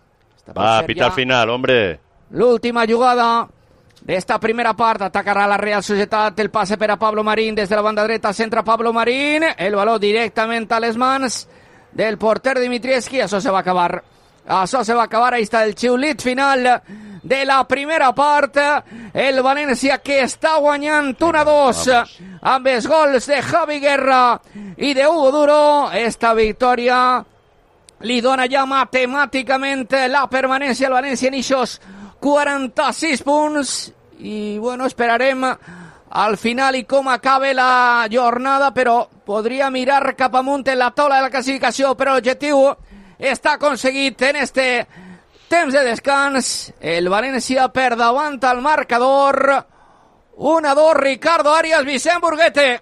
Va, pitar final, hombre. L'última jugada d'esta primera part, atacarà la Real Societat, el passe per a Pablo Marín des de la banda dreta, centra Pablo Marín, el valor directament a les mans del porter Dimitrievski. Això se va acabar, això se va acabar, ahí està el xiulit final de la primera part, el València que està guanyant un a dos amb els gols de Javi Guerra i de Hugo Duro. Esta victòria li dona ja matemàticament la permanència al València en ixos quaranta-sis punts, i bueno, esperarem al final i com acabe la jornada, però podria mirar cap amunt en la taula de la classificació, però l'objectiu està aconseguit en este temps de descans. El València per davant al marcador, un a dos, Ricardo Arias, Vicent Burguete.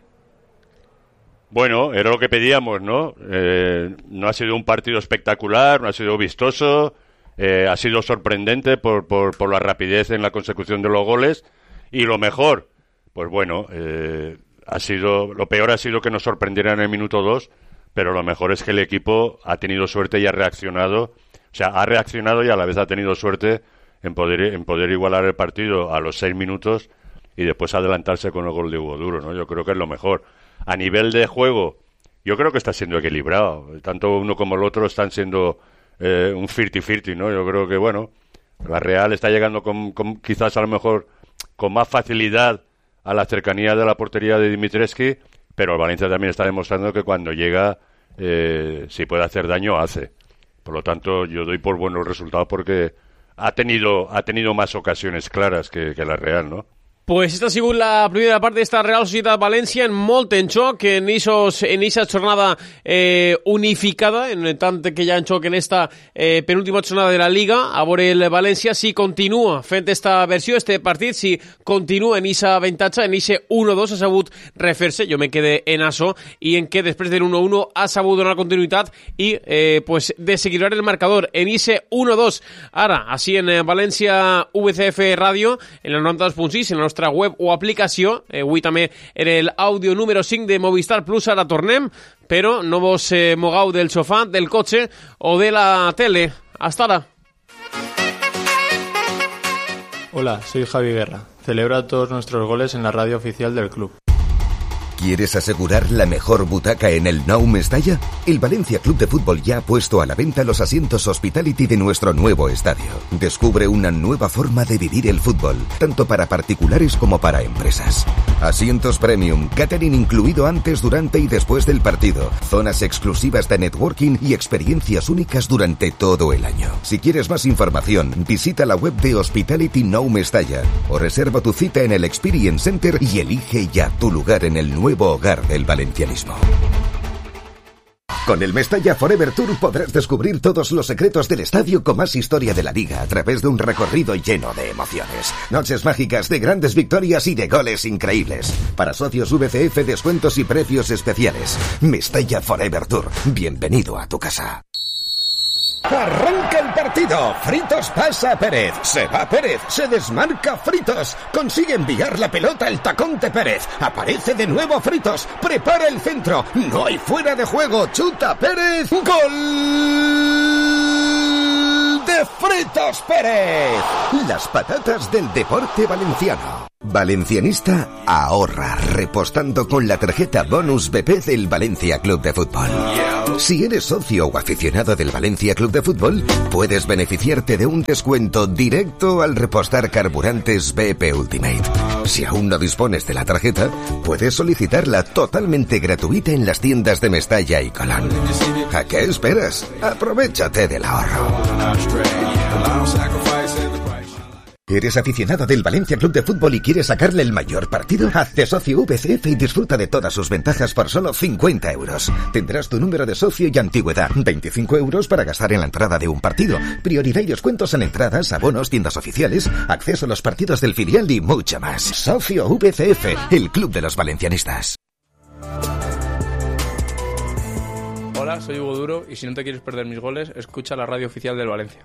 Bueno, era lo que pedíamos, ¿no? Eh, no ha sido un partido espectacular, no ha sido vistoso, eh, ha sido sorprendente por, por, por la rapidez en la consecución de los goles, y lo mejor, pues bueno, eh, ha sido, lo peor ha sido que nos sorprendiera en el minuto dos, pero lo mejor es que el equipo ha tenido suerte y ha reaccionado, o sea, ha reaccionado y a la vez ha tenido suerte en poder, en poder igualar el partido a los seis minutos y después adelantarse con el gol de Hugo Duro, ¿no? Yo creo que es lo mejor. A nivel de juego, yo creo que está siendo equilibrado. Tanto uno como el otro están siendo eh, un cincuenta-cincuenta, ¿no? Yo creo que, bueno, la Real está llegando con, con quizás a lo mejor con más facilidad a la cercanía de la portería de Dimitrievski, pero el Valencia también está demostrando que cuando llega, eh, si puede hacer daño, hace. Por lo tanto, yo doy por buenos resultados porque ha tenido, ha tenido más ocasiones claras que, que la Real, ¿no? Pues esta ha sigut la primera part d'esta Real Societat València en molt en xoc, en isos, en ixa jornada eh, unificada, en tant que hi ha en xoc en esta eh, penúltima jornada de la Liga. A veure el València si continua fent esta versió, este partit, si continua en ixa avantatge, en ixe un a dos ha sabut refer-se, jo me quedé en això, i en què després del un a uno ha sabut donar continuïtat i eh, pues desequilibrar el marcador en ixe un a dos. Ara, així en València V C F Ràdio, en el noranta dos punt sis, en la nostra web o aplicació, eh, avui també en el àudio número cinc de Movistar Plus. Ara tornem, però no vos eh, mogau del sofà, del cotxe o de la tele. Hasta ara. Hola, soy Javi Guerra. Celebra todos nuestros goles en la radio oficial del club. ¿Quieres asegurar la mejor butaca en el Nou Mestalla? El Valencia Club de Fútbol ya ha puesto a la venta los asientos Hospitality de nuestro nuevo estadio. Descubre una nueva forma de vivir el fútbol, tanto para particulares como para empresas. Asientos premium, catering incluido antes, durante y después del partido, zonas exclusivas de networking y experiencias únicas durante todo el año. Si quieres más información, visita la web de Hospitality Nou Mestalla o reserva tu cita en el Experience Center y elige ya tu lugar en el nuevo nuevo hogar del valencianismo. Con el Mestalla Forever Tour podrás descubrir todos los secretos del estadio con más historia de la liga a través de un recorrido lleno de emociones. Noches mágicas de grandes victorias y de goles increíbles. Para socios V C F, descuentos y precios especiales. Mestalla Forever Tour. Bienvenido a tu casa. Arranca el partido. Fritos pasa a Pérez. Se va Pérez. Se desmarca Fritos. Consigue enviar la pelota al tacón de Pérez. Aparece de nuevo Fritos. Prepara el centro. No hay fuera de juego. Chuta Pérez. ¡Gol! de Fritos Pérez. Las patatas del deporte valenciano. Valencianista ahorra repostando con la tarjeta Bonus B P del Valencia Club de Fútbol. Si eres socio o aficionado del Valencia Club de Fútbol, puedes beneficiarte de un descuento directo al repostar carburantes B P Ultimate. Si aún no dispones de la tarjeta, puedes solicitarla totalmente gratuita en las tiendas de Mestalla y Colón. ¿A qué esperas? Aprovéchate del ahorro. ¿Eres aficionado del Valencia Club de Fútbol y quieres sacarle el mayor partido? Hazte socio V C F y disfruta de todas sus ventajas por solo cincuenta euros. Tendrás tu número de socio y antigüedad. veinticinco euros para gastar en la entrada de un partido. Prioridad y descuentos en entradas, abonos, tiendas oficiales, acceso a los partidos del filial y mucho más. Socio V C F, el club de los valencianistas. Hola, soy Hugo Duro y si no te quieres perder mis goles, escucha la radio oficial del Valencia.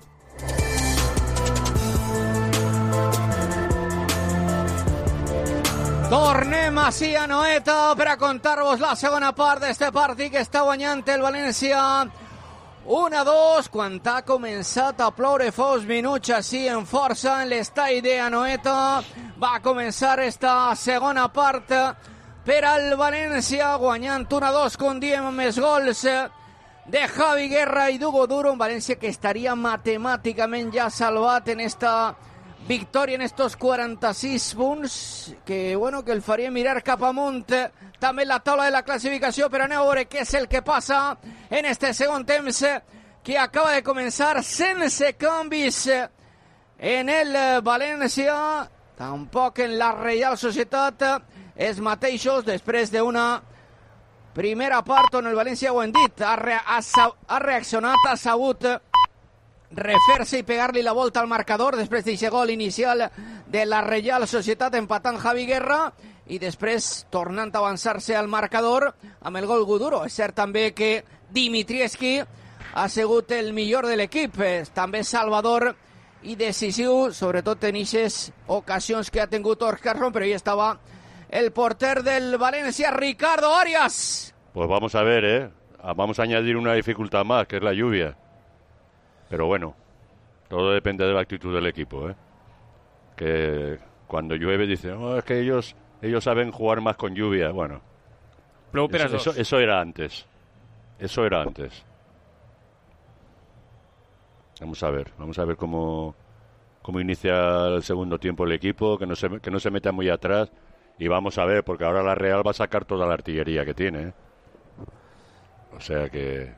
Tornem així a Noeta per a contar-vos la segona part d'este partit que està guanyant el València un a dos quan ha començat a ploure fa uns minuts així en força en l'estadi de Anoeta. Va començar esta segona part per al València guanyant un a dos com diem amb els gols de Javi Guerra i d'Hugo Duro, un València que estaria matemàticament ja salvat en esta victòria en estos quaranta-sis punts que, bueno, que el faria mirar cap amunt també la taula de la classificació, però anem a veure què és el que passa en este segon temps que acaba de començar sense canvis en el València, tampoc en la Reial Societat, els mateixos després d'una primera part on el València, ho hem dit, ha, re ha, ha reaccionat, ha sabut refer-se i pegar-li la volta al marcador després d'aquest gol inicial de la Reial Societat empatant Javi Guerra i després tornant a avançar-se al marcador amb el gol Guduro. És cert també que Dimitrievski ha sigut el millor de l'equip, també salvador i decisiu, sobretot en aquestes ocasions que ha tingut Oscarson, però ahí estava el porter del Valencia, Ricardo Arias. Pues vamos a ver, ¿eh? Vamos a añadir una dificultad más, que es la lluvia. Pero bueno, todo depende de la actitud del equipo, ¿eh? Que cuando llueve dicen, oh, es que ellos ellos saben jugar más con lluvia. Bueno, eso, eso, eso era antes. Eso era antes. Vamos a ver, vamos a ver cómo, cómo inicia el segundo tiempo el equipo, que no se, que no se meta muy atrás. Y vamos a ver, porque ahora la Real va a sacar toda la artillería que tiene, ¿eh? O sea que...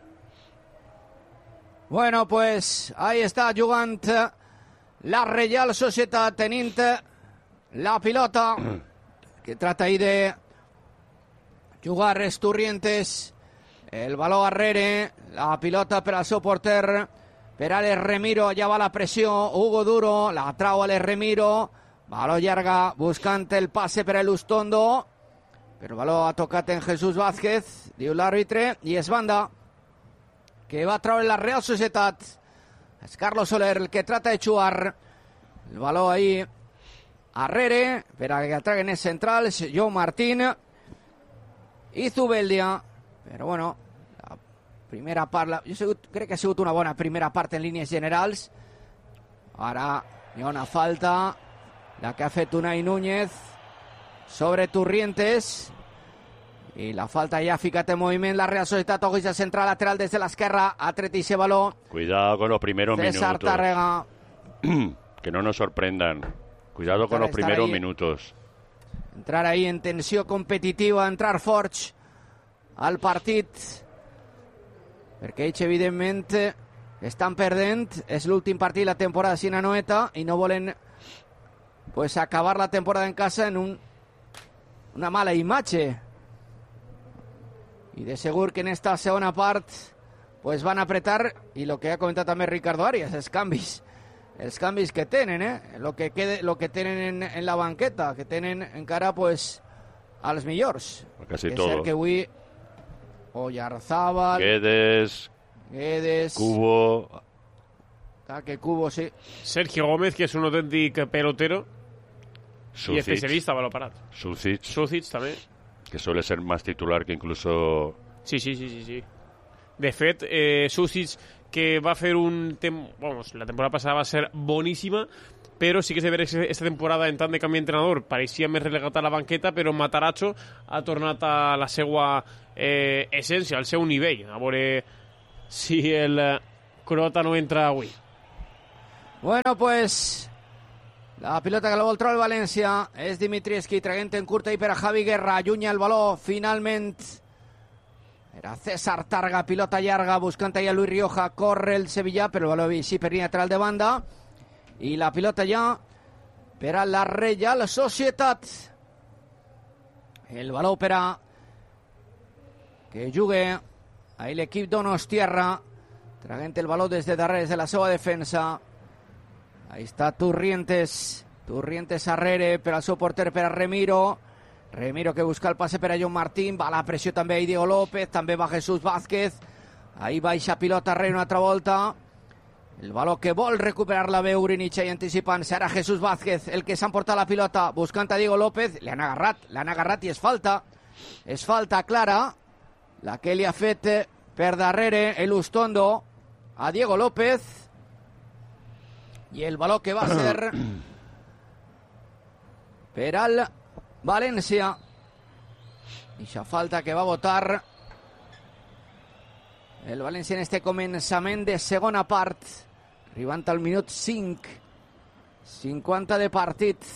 Bueno, pues ahí está jugant la Reial Societat tenint la pilota que trata ahí de jugar Esturrientes, el baló arrere, la pilota per al seu porter, per Alex Remiro, allà va la pressió, Hugo Duro, la trau Alex Remiro, baló llarga buscant el passe per a Lustondo, però el baló ha tocat en Jesús Vázquez, diu l'àrbitre, i és banda que va a traure la Real Societat. Es Carlos Soler el que trata de jugar el baló ahí arrere per a que traguen els centrals, Joe Martín i Zubeldia, però bueno, la primera part la, jo sigut, crec que ha sigut una bona primera part en línies generals. Ara hi ha una falta, la que ha fet Unai Núñez sobre Turrientes, i la falta ja ha ficat en moviment la Real Societat. Ojo central lateral des de l'esquerra, ha tret ese baló. Cuidado con los primeros César minutos. Tárrega. Que no nos sorprendan. Cuidado con los primeros minutos. Entrar ahí en tensió competitiva, entrar forts al partit, perquè ells evidentment estan perdent, és l'últim partit de la temporada sin Anoeta i no volen pues acabar la temporada en casa en un, una mala imatge. I de segur que en esta segona part pues van a apretar, i lo que ha comentat també Ricardo Arias, els canvis els canvis que tenen, eh? lo que, quede, lo que tenen en, en la banqueta, que tenen encara pues als millors. Casi és todo. cert que avui Oyarzábal, Guedes, Guedes, Cubo, que Cubo, sí. Sergio Gómez, que és un autèntic pelotero Sucic, i especialista a baló parat. Sucic, Sucic també. que suele ser más titular que incluso... Sí, sí, sí, sí, sí. De fet, eh, Sucic, que va a hacer un... Tem vamos, la temporada pasada va a ser boníssima, però sí que és de veure que aquesta temporada, en tant de canvi d'entrenador, pareixia més relegat a la banqueta, però Matarazzo ha tornat a la seva eh, essència, al seu nivell. A veure si el croata no entra avui. Bueno, pues la pilota que la vol treure el València és Dimitrievski, traient en curta i per a Javi Guerra, allunya el baló finalment. Era César Targa, pilota llarga, buscant allà Luis Rioja, corre el Sevilla, però el baló així per línia lateral de banda. I la pilota ja per a la Reial Societat. El baló per a que jugui ahí l'equip Donostiarra, traient el baló des de darrere de la seva defensa. Ahí està Turrientes, Turrientes arrere per al seu porter, per a Remiro. Remiro que busca el passe per a John Martín, va la pressió també a Diego López, també va Jesús Vázquez. Ahí baixa pilota arrere una altra volta. El baló que vol recuperar-la bé Urinic i anticipant, serà Jesús Vázquez el que s'ha emportat la pilota, buscant a Diego López. L'han agarrat, l'han agarrat i és falta. És falta clara, la que li ha fet per darrere el Ustondo a Diego López. I el baló que va ser per al València. Ixa falta que va votar el València en este començament de segona part, arribant al minut cinc, cinquanta de partit.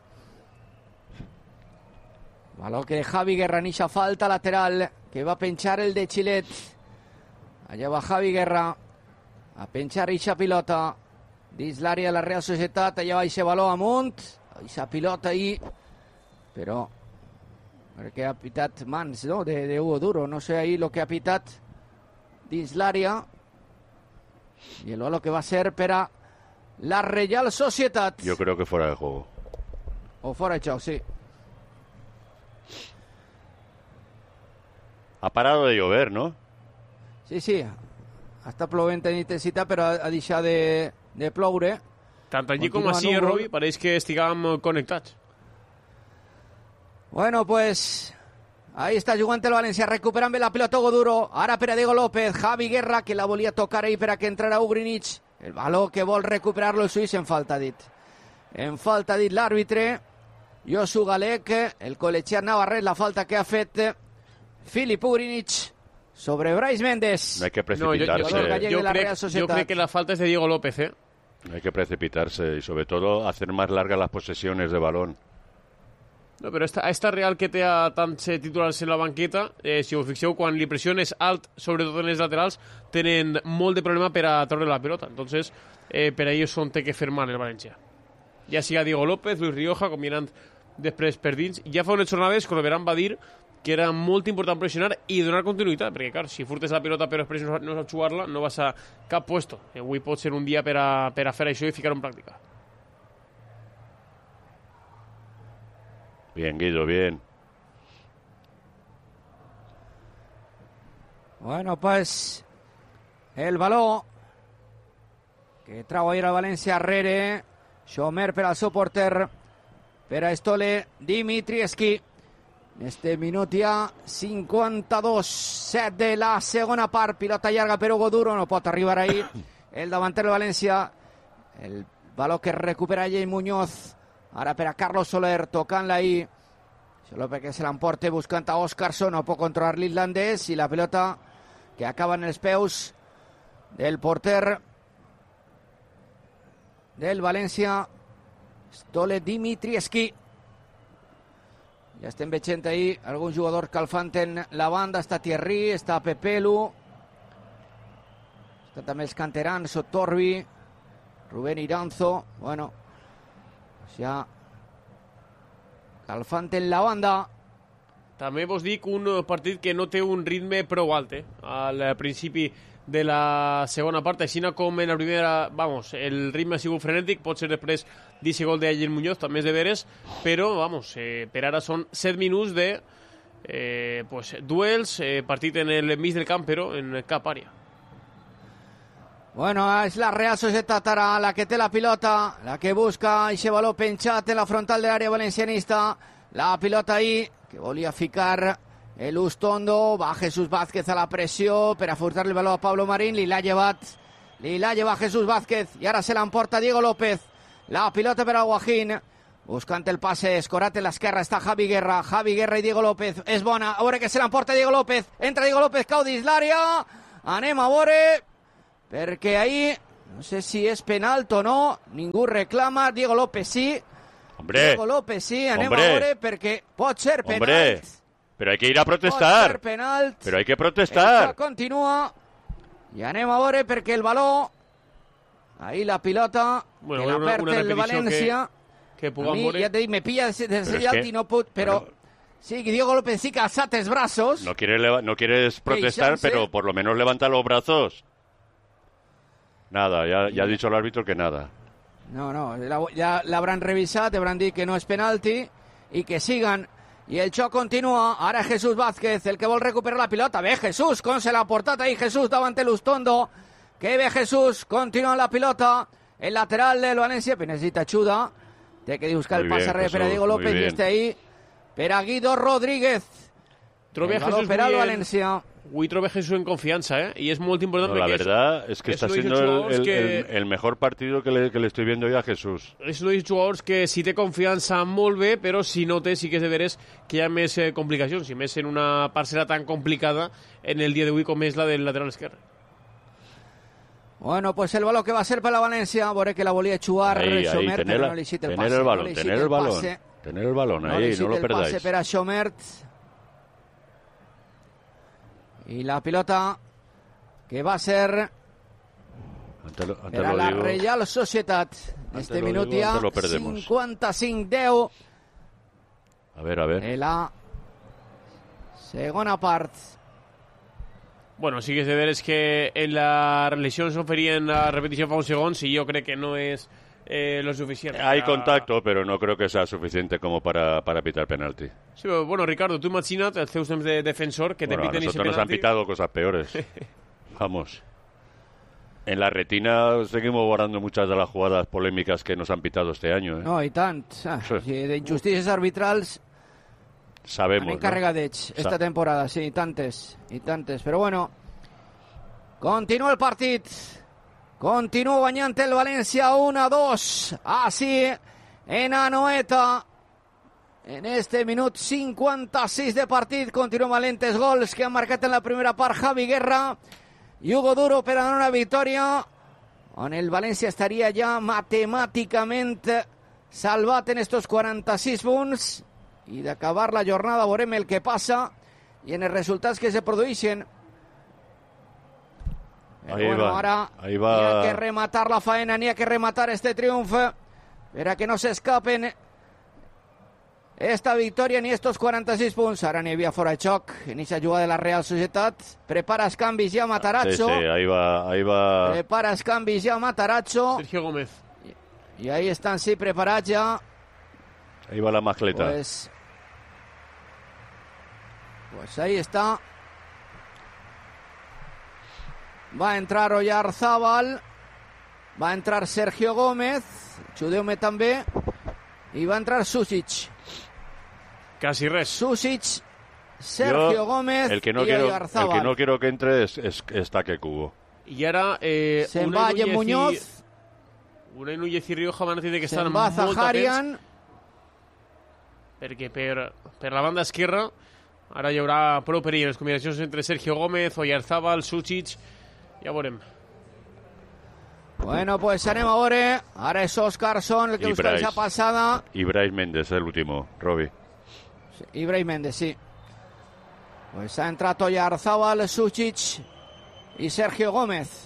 Baló que de Javi Guerra, nixa falta lateral que va penjar el de Xilet. Allà va Javi Guerra a penjar ixa pilota dins l'àrea de la Real Societat. Allà va ixe baló amunt, ixa pilota ahí, però perquè ha pitat mans, no?, de, de Hugo Duro, no sé ahí lo que ha pitat dins l'àrea. I el baló que va ser per a la Real Societat. Yo creo que fuera de juego. O fora de joc, sí. Ha parado de llover, ¿no? Sí, sí. Està plovent en intensitat, però ha, ha deixat de, de ploure. Tant allí com Continua així, núvol. Robi, pareix que estiguem connectats. Bueno, pues ahí está jugant el València, recuperant bé la pilota Hugo Duro, ara per a Diego López, Javi Guerra, que la volia tocar ahí per a que entrara Ugrinic, el baló que vol recuperar-lo el suís, en falta dit. En falta dit l'àrbitre, Josu Galec, el col·legiat navarrès, la falta que ha fet Filip Ugrinic sobre Brais Méndez. No hay que No, yo, yo, precipitarse. Jugador gallego yo de la crec, Real Societat. yo crec que la falta es de Diego López, ¿eh? No hay que precipitarse y sobre todo hacer más largas las posesiones de balón. No, però esta, esta Real que té a tants eh, titulars en la banqueta, eh, si us fixeu, quan li pressiones alt, sobretot en les laterals, tenen molt de problema per a treure la pelota. Entonces, eh, per a ells on té que fer mal el València. Ja siga Diego López, Luis Rioja, combinant després per dins. Ja fa unes jornades que l'Oberan va dir que era molt important pressionar i donar continuïtat, perquè, clar, si furtes la pilota però després no saps jugar-la, no vas a cap puesto. Avui pot ser un dia per a, per a fer això i ficar-ho en pràctica. Bien, Guido, bien. Bueno, pues el baló que trau ahir el València arrere, Xomer per al seu porter, per a Stole Dimitrievski. En este minut ja cinquanta-dos set de la segona part, pilota llarga per Hugo Duro, no pot arribar ahí el davanter del València. El baló que recupera Jay Muñoz, ara per a Carlos Soler, tocant-la ahí, solo perquè se l'emporte buscant a Óscarson, no pot controlar l'islandès, i la pilota que acaba en els peus del porter del València, Stole Dimitrievski. Ja estem veient ahí algun jugador calfant en la banda, està Thierry, està Pepelu, està també els canterans, Sotorbi, Rubén Iranzo, bueno, ja calfant en la banda. També vos dic un partit que no té un ritme prou alt, eh? Al principi de la segona part, així com en la primera, vamos, el ritme ha sigut frenètic, pot ser després d'aquest gol d'Ayer Muñoz, també és de veres, però, vamos, eh, per ara són set minuts de eh, pues, duels, eh, partit en el mig del camp, però en cap àrea. Bueno, és la Real Societat ara la que té la pilota, la que busca aquest baló penjat en la frontal de l'àrea valencianista, la pilota ahí, que volia ficar el Ustondo, va Jesús Vázquez a la pressió per a furtar el baló a Pablo Marín, li l'ha llevat Y la lleva Jesús Vázquez. Y ahora se la emporta Diego López. La pilota per al Guajín. Buscant el passe, escorat en l'esquerra, està Javi Guerra, Javi Guerra i Diego López, és bona, a veure que se l'emporta Diego López, entra Diego López, cau dins l'àrea, anem a veure, perquè ahí, no sé si és penalt o no, ningú reclama, Diego López sí, Hombre, Diego López sí, anem hombre, a veure, perquè pot ser penalt. Hombre, pero hay que ir a protestar, pot ser penalt, pero hay que protestar. el continua, i anem a veure perquè el baló, ahí la pilota, bueno, que la una, perd una el València, que... que a mi, ja te dic, me pilla des de Pero allà es que, i no puc, però bueno, sí, Diego López sí que ha alçat els braços. No quieres, leva- no quieres protestar, chance. pero por lo menos levanta los brazos. Nada, ya, ya ha dicho el árbitro que nada. No, no, la- ja l'hauran revisat, hauran dit que no és penalti i que sigan. I el xoc continua, ara Jesús Vázquez, el que vol recuperar la pilota. Ve Jesús, com se l'ha portat ahí Jesús davant l'Ustondo. Que ve Jesús, continua la pilota. El lateral del València, però necessita ajuda. Té que buscar Muy el passe bien, arrere per a Jesús, Diego muy López i bien. este ahí per a Guido Rodríguez. Trobe El baló Jesús per al muy en- València. Avui trobe Jesús en confianza, ¿eh? Y es muy importante No, la porque verdad es que es está uno de siendo esos el, jugadores el- que- el- el mejor partido que le, que le estoy viendo yo a Jesús. és un dels jugadors que si té confiança molt bé, però si no té sí que és de veres que hi ha més eh, complicacions, i més en una parcel·la tan complicada en el dia d'avui com és la del lateral esquerre. Bueno, pues el balón que va a ser para la Valencia, veure que la volia jugar Ahí, ahí, Schomert, tener, però la- no li cita el tener passe. el balón, no li tener cita el balón, passe. tener el balón No li ahí, no cita lo el passe perdáis. per a Schomert. Y la pilota que va a ser Antes lo, antes per a lo la digo, Reial Societat. Antes Este lo minut digo, ja antes lo perdemos. cinquanta-cinc deu a ver, a ver. de la segona part. Bueno, sí que és de veres que en la religió ens oferien la repetició fa uns segons i jo crec que no és eh, lo suficient. Hay Ah, contacto, pero no creo que sea suficiente como para, para pitar penalti. Sí, però, bueno, Ricardo, tu imagina't els teus temps de defensor que te Bueno, a piten ese nosotros nos han penalti. pitado cosas peores. Vamos. En la retina seguimos guardando muchas de las jugadas polémicas que nos han pitado este año. ¿eh? No, i tant. Ah, Sí. sí, d'injustícies arbitrals Sabemos. anem ¿no? carregadets esta Sa- temporada, sí, i tantes, i tantes. Però bueno, continua el partit. Continua guanyant el València un a dos. Així, en Anoeta. En este minut cinquanta-sis de partit continuen valentes gols que han marcat en la primera part Javi Guerra i Hugo Duro per a donar una victòria on el València estaria ja matemàticament salvat en estos quaranta-sis punts i d'acabar la jornada veurem el que passa i en els resultats que se produeixen. Però Ahí bueno, va, ara ahí va. n'hi ha que rematar la faena, n'hi ha que rematar este triomf per a que no s'escapen esta victòria ni estos quaranta-sis punts. Ara n'hi havia fora de xoc en aquesta jugada de la Real Societat. Prepara els canvis ja Sí, Matarazzo. sí, ahí va, ahí va. Prepara els canvis ja Matarazzo. Sergio Gómez. I ahí estan, sí, preparats ja. Ahí va la mascleta. Pues, pues ahí está. Va a entrar Oyarzábal. Va a entrar Sergio Gómez. Xudeu-me també. I va entrar Susic. Quasi res. Susic, Sergio Yo, Gómez el que no y quiero, el Oyarzábal. que no quiero que entre es, es, es Taque Cubo. I ara... Eh, Se'n Unai va Núñez Yen i- Muñoz. Unai Núñez i Rioja van dir que estan Se'n va molt atents Zaharian. perquè per, per la banda esquerra ara hi haurà prou perill en les combinacions entre Sergio Gómez, Oyarzábal, Susic, ja veurem. Bueno, pues anem a veure. Ara és Oscarson el que I busca Bryce. esa passada. Y Bryce Méndez, el último, Robbie. Ibrahim Méndez, sí. Pues ha entrat Oyarzábal, Susic i Sergio Gómez.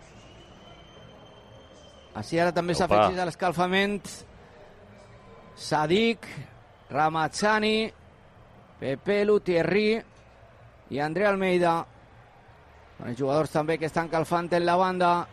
Així ara també s'ha Opa. afegit a l'escalfament Sadik, Ramazzani, Pepe Lutierri i André Almeida. Són els jugadors també que estan calfant en la banda.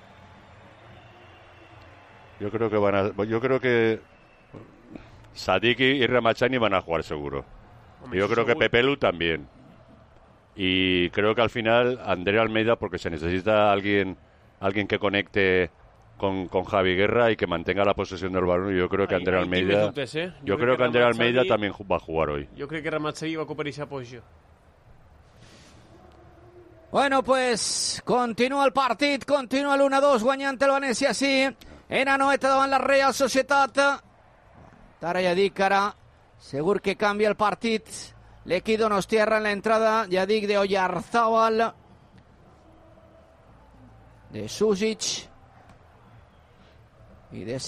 Yo creo que van a, yo creo que Sadik y Ramachani van a jugar seguro. Hombre, Yo eso creo que seguro. Pepelu también. Y creo que al final André Almeida, porque se necesita alguien, alguien que conecte con, con Javi Guerra y que mantenga la posesión del balón. Y yo creo que Ahí- André ahí tinc Almeida, més dubtes, eh? yo, creo que André Ramazzani- Almeida también ju- va a jugar hoy. Jo crec que Ramazzani va ocupar aquesta posició. Bueno, pues continua el partit, continua l'u a dos guanyant el València, sí. Era noeta davant la Real Societat. Ara ja dic, ara segur que canvia el partit. L'equip donostiarra en la entrada, ja dic, de Oyarzábal, de Susic i de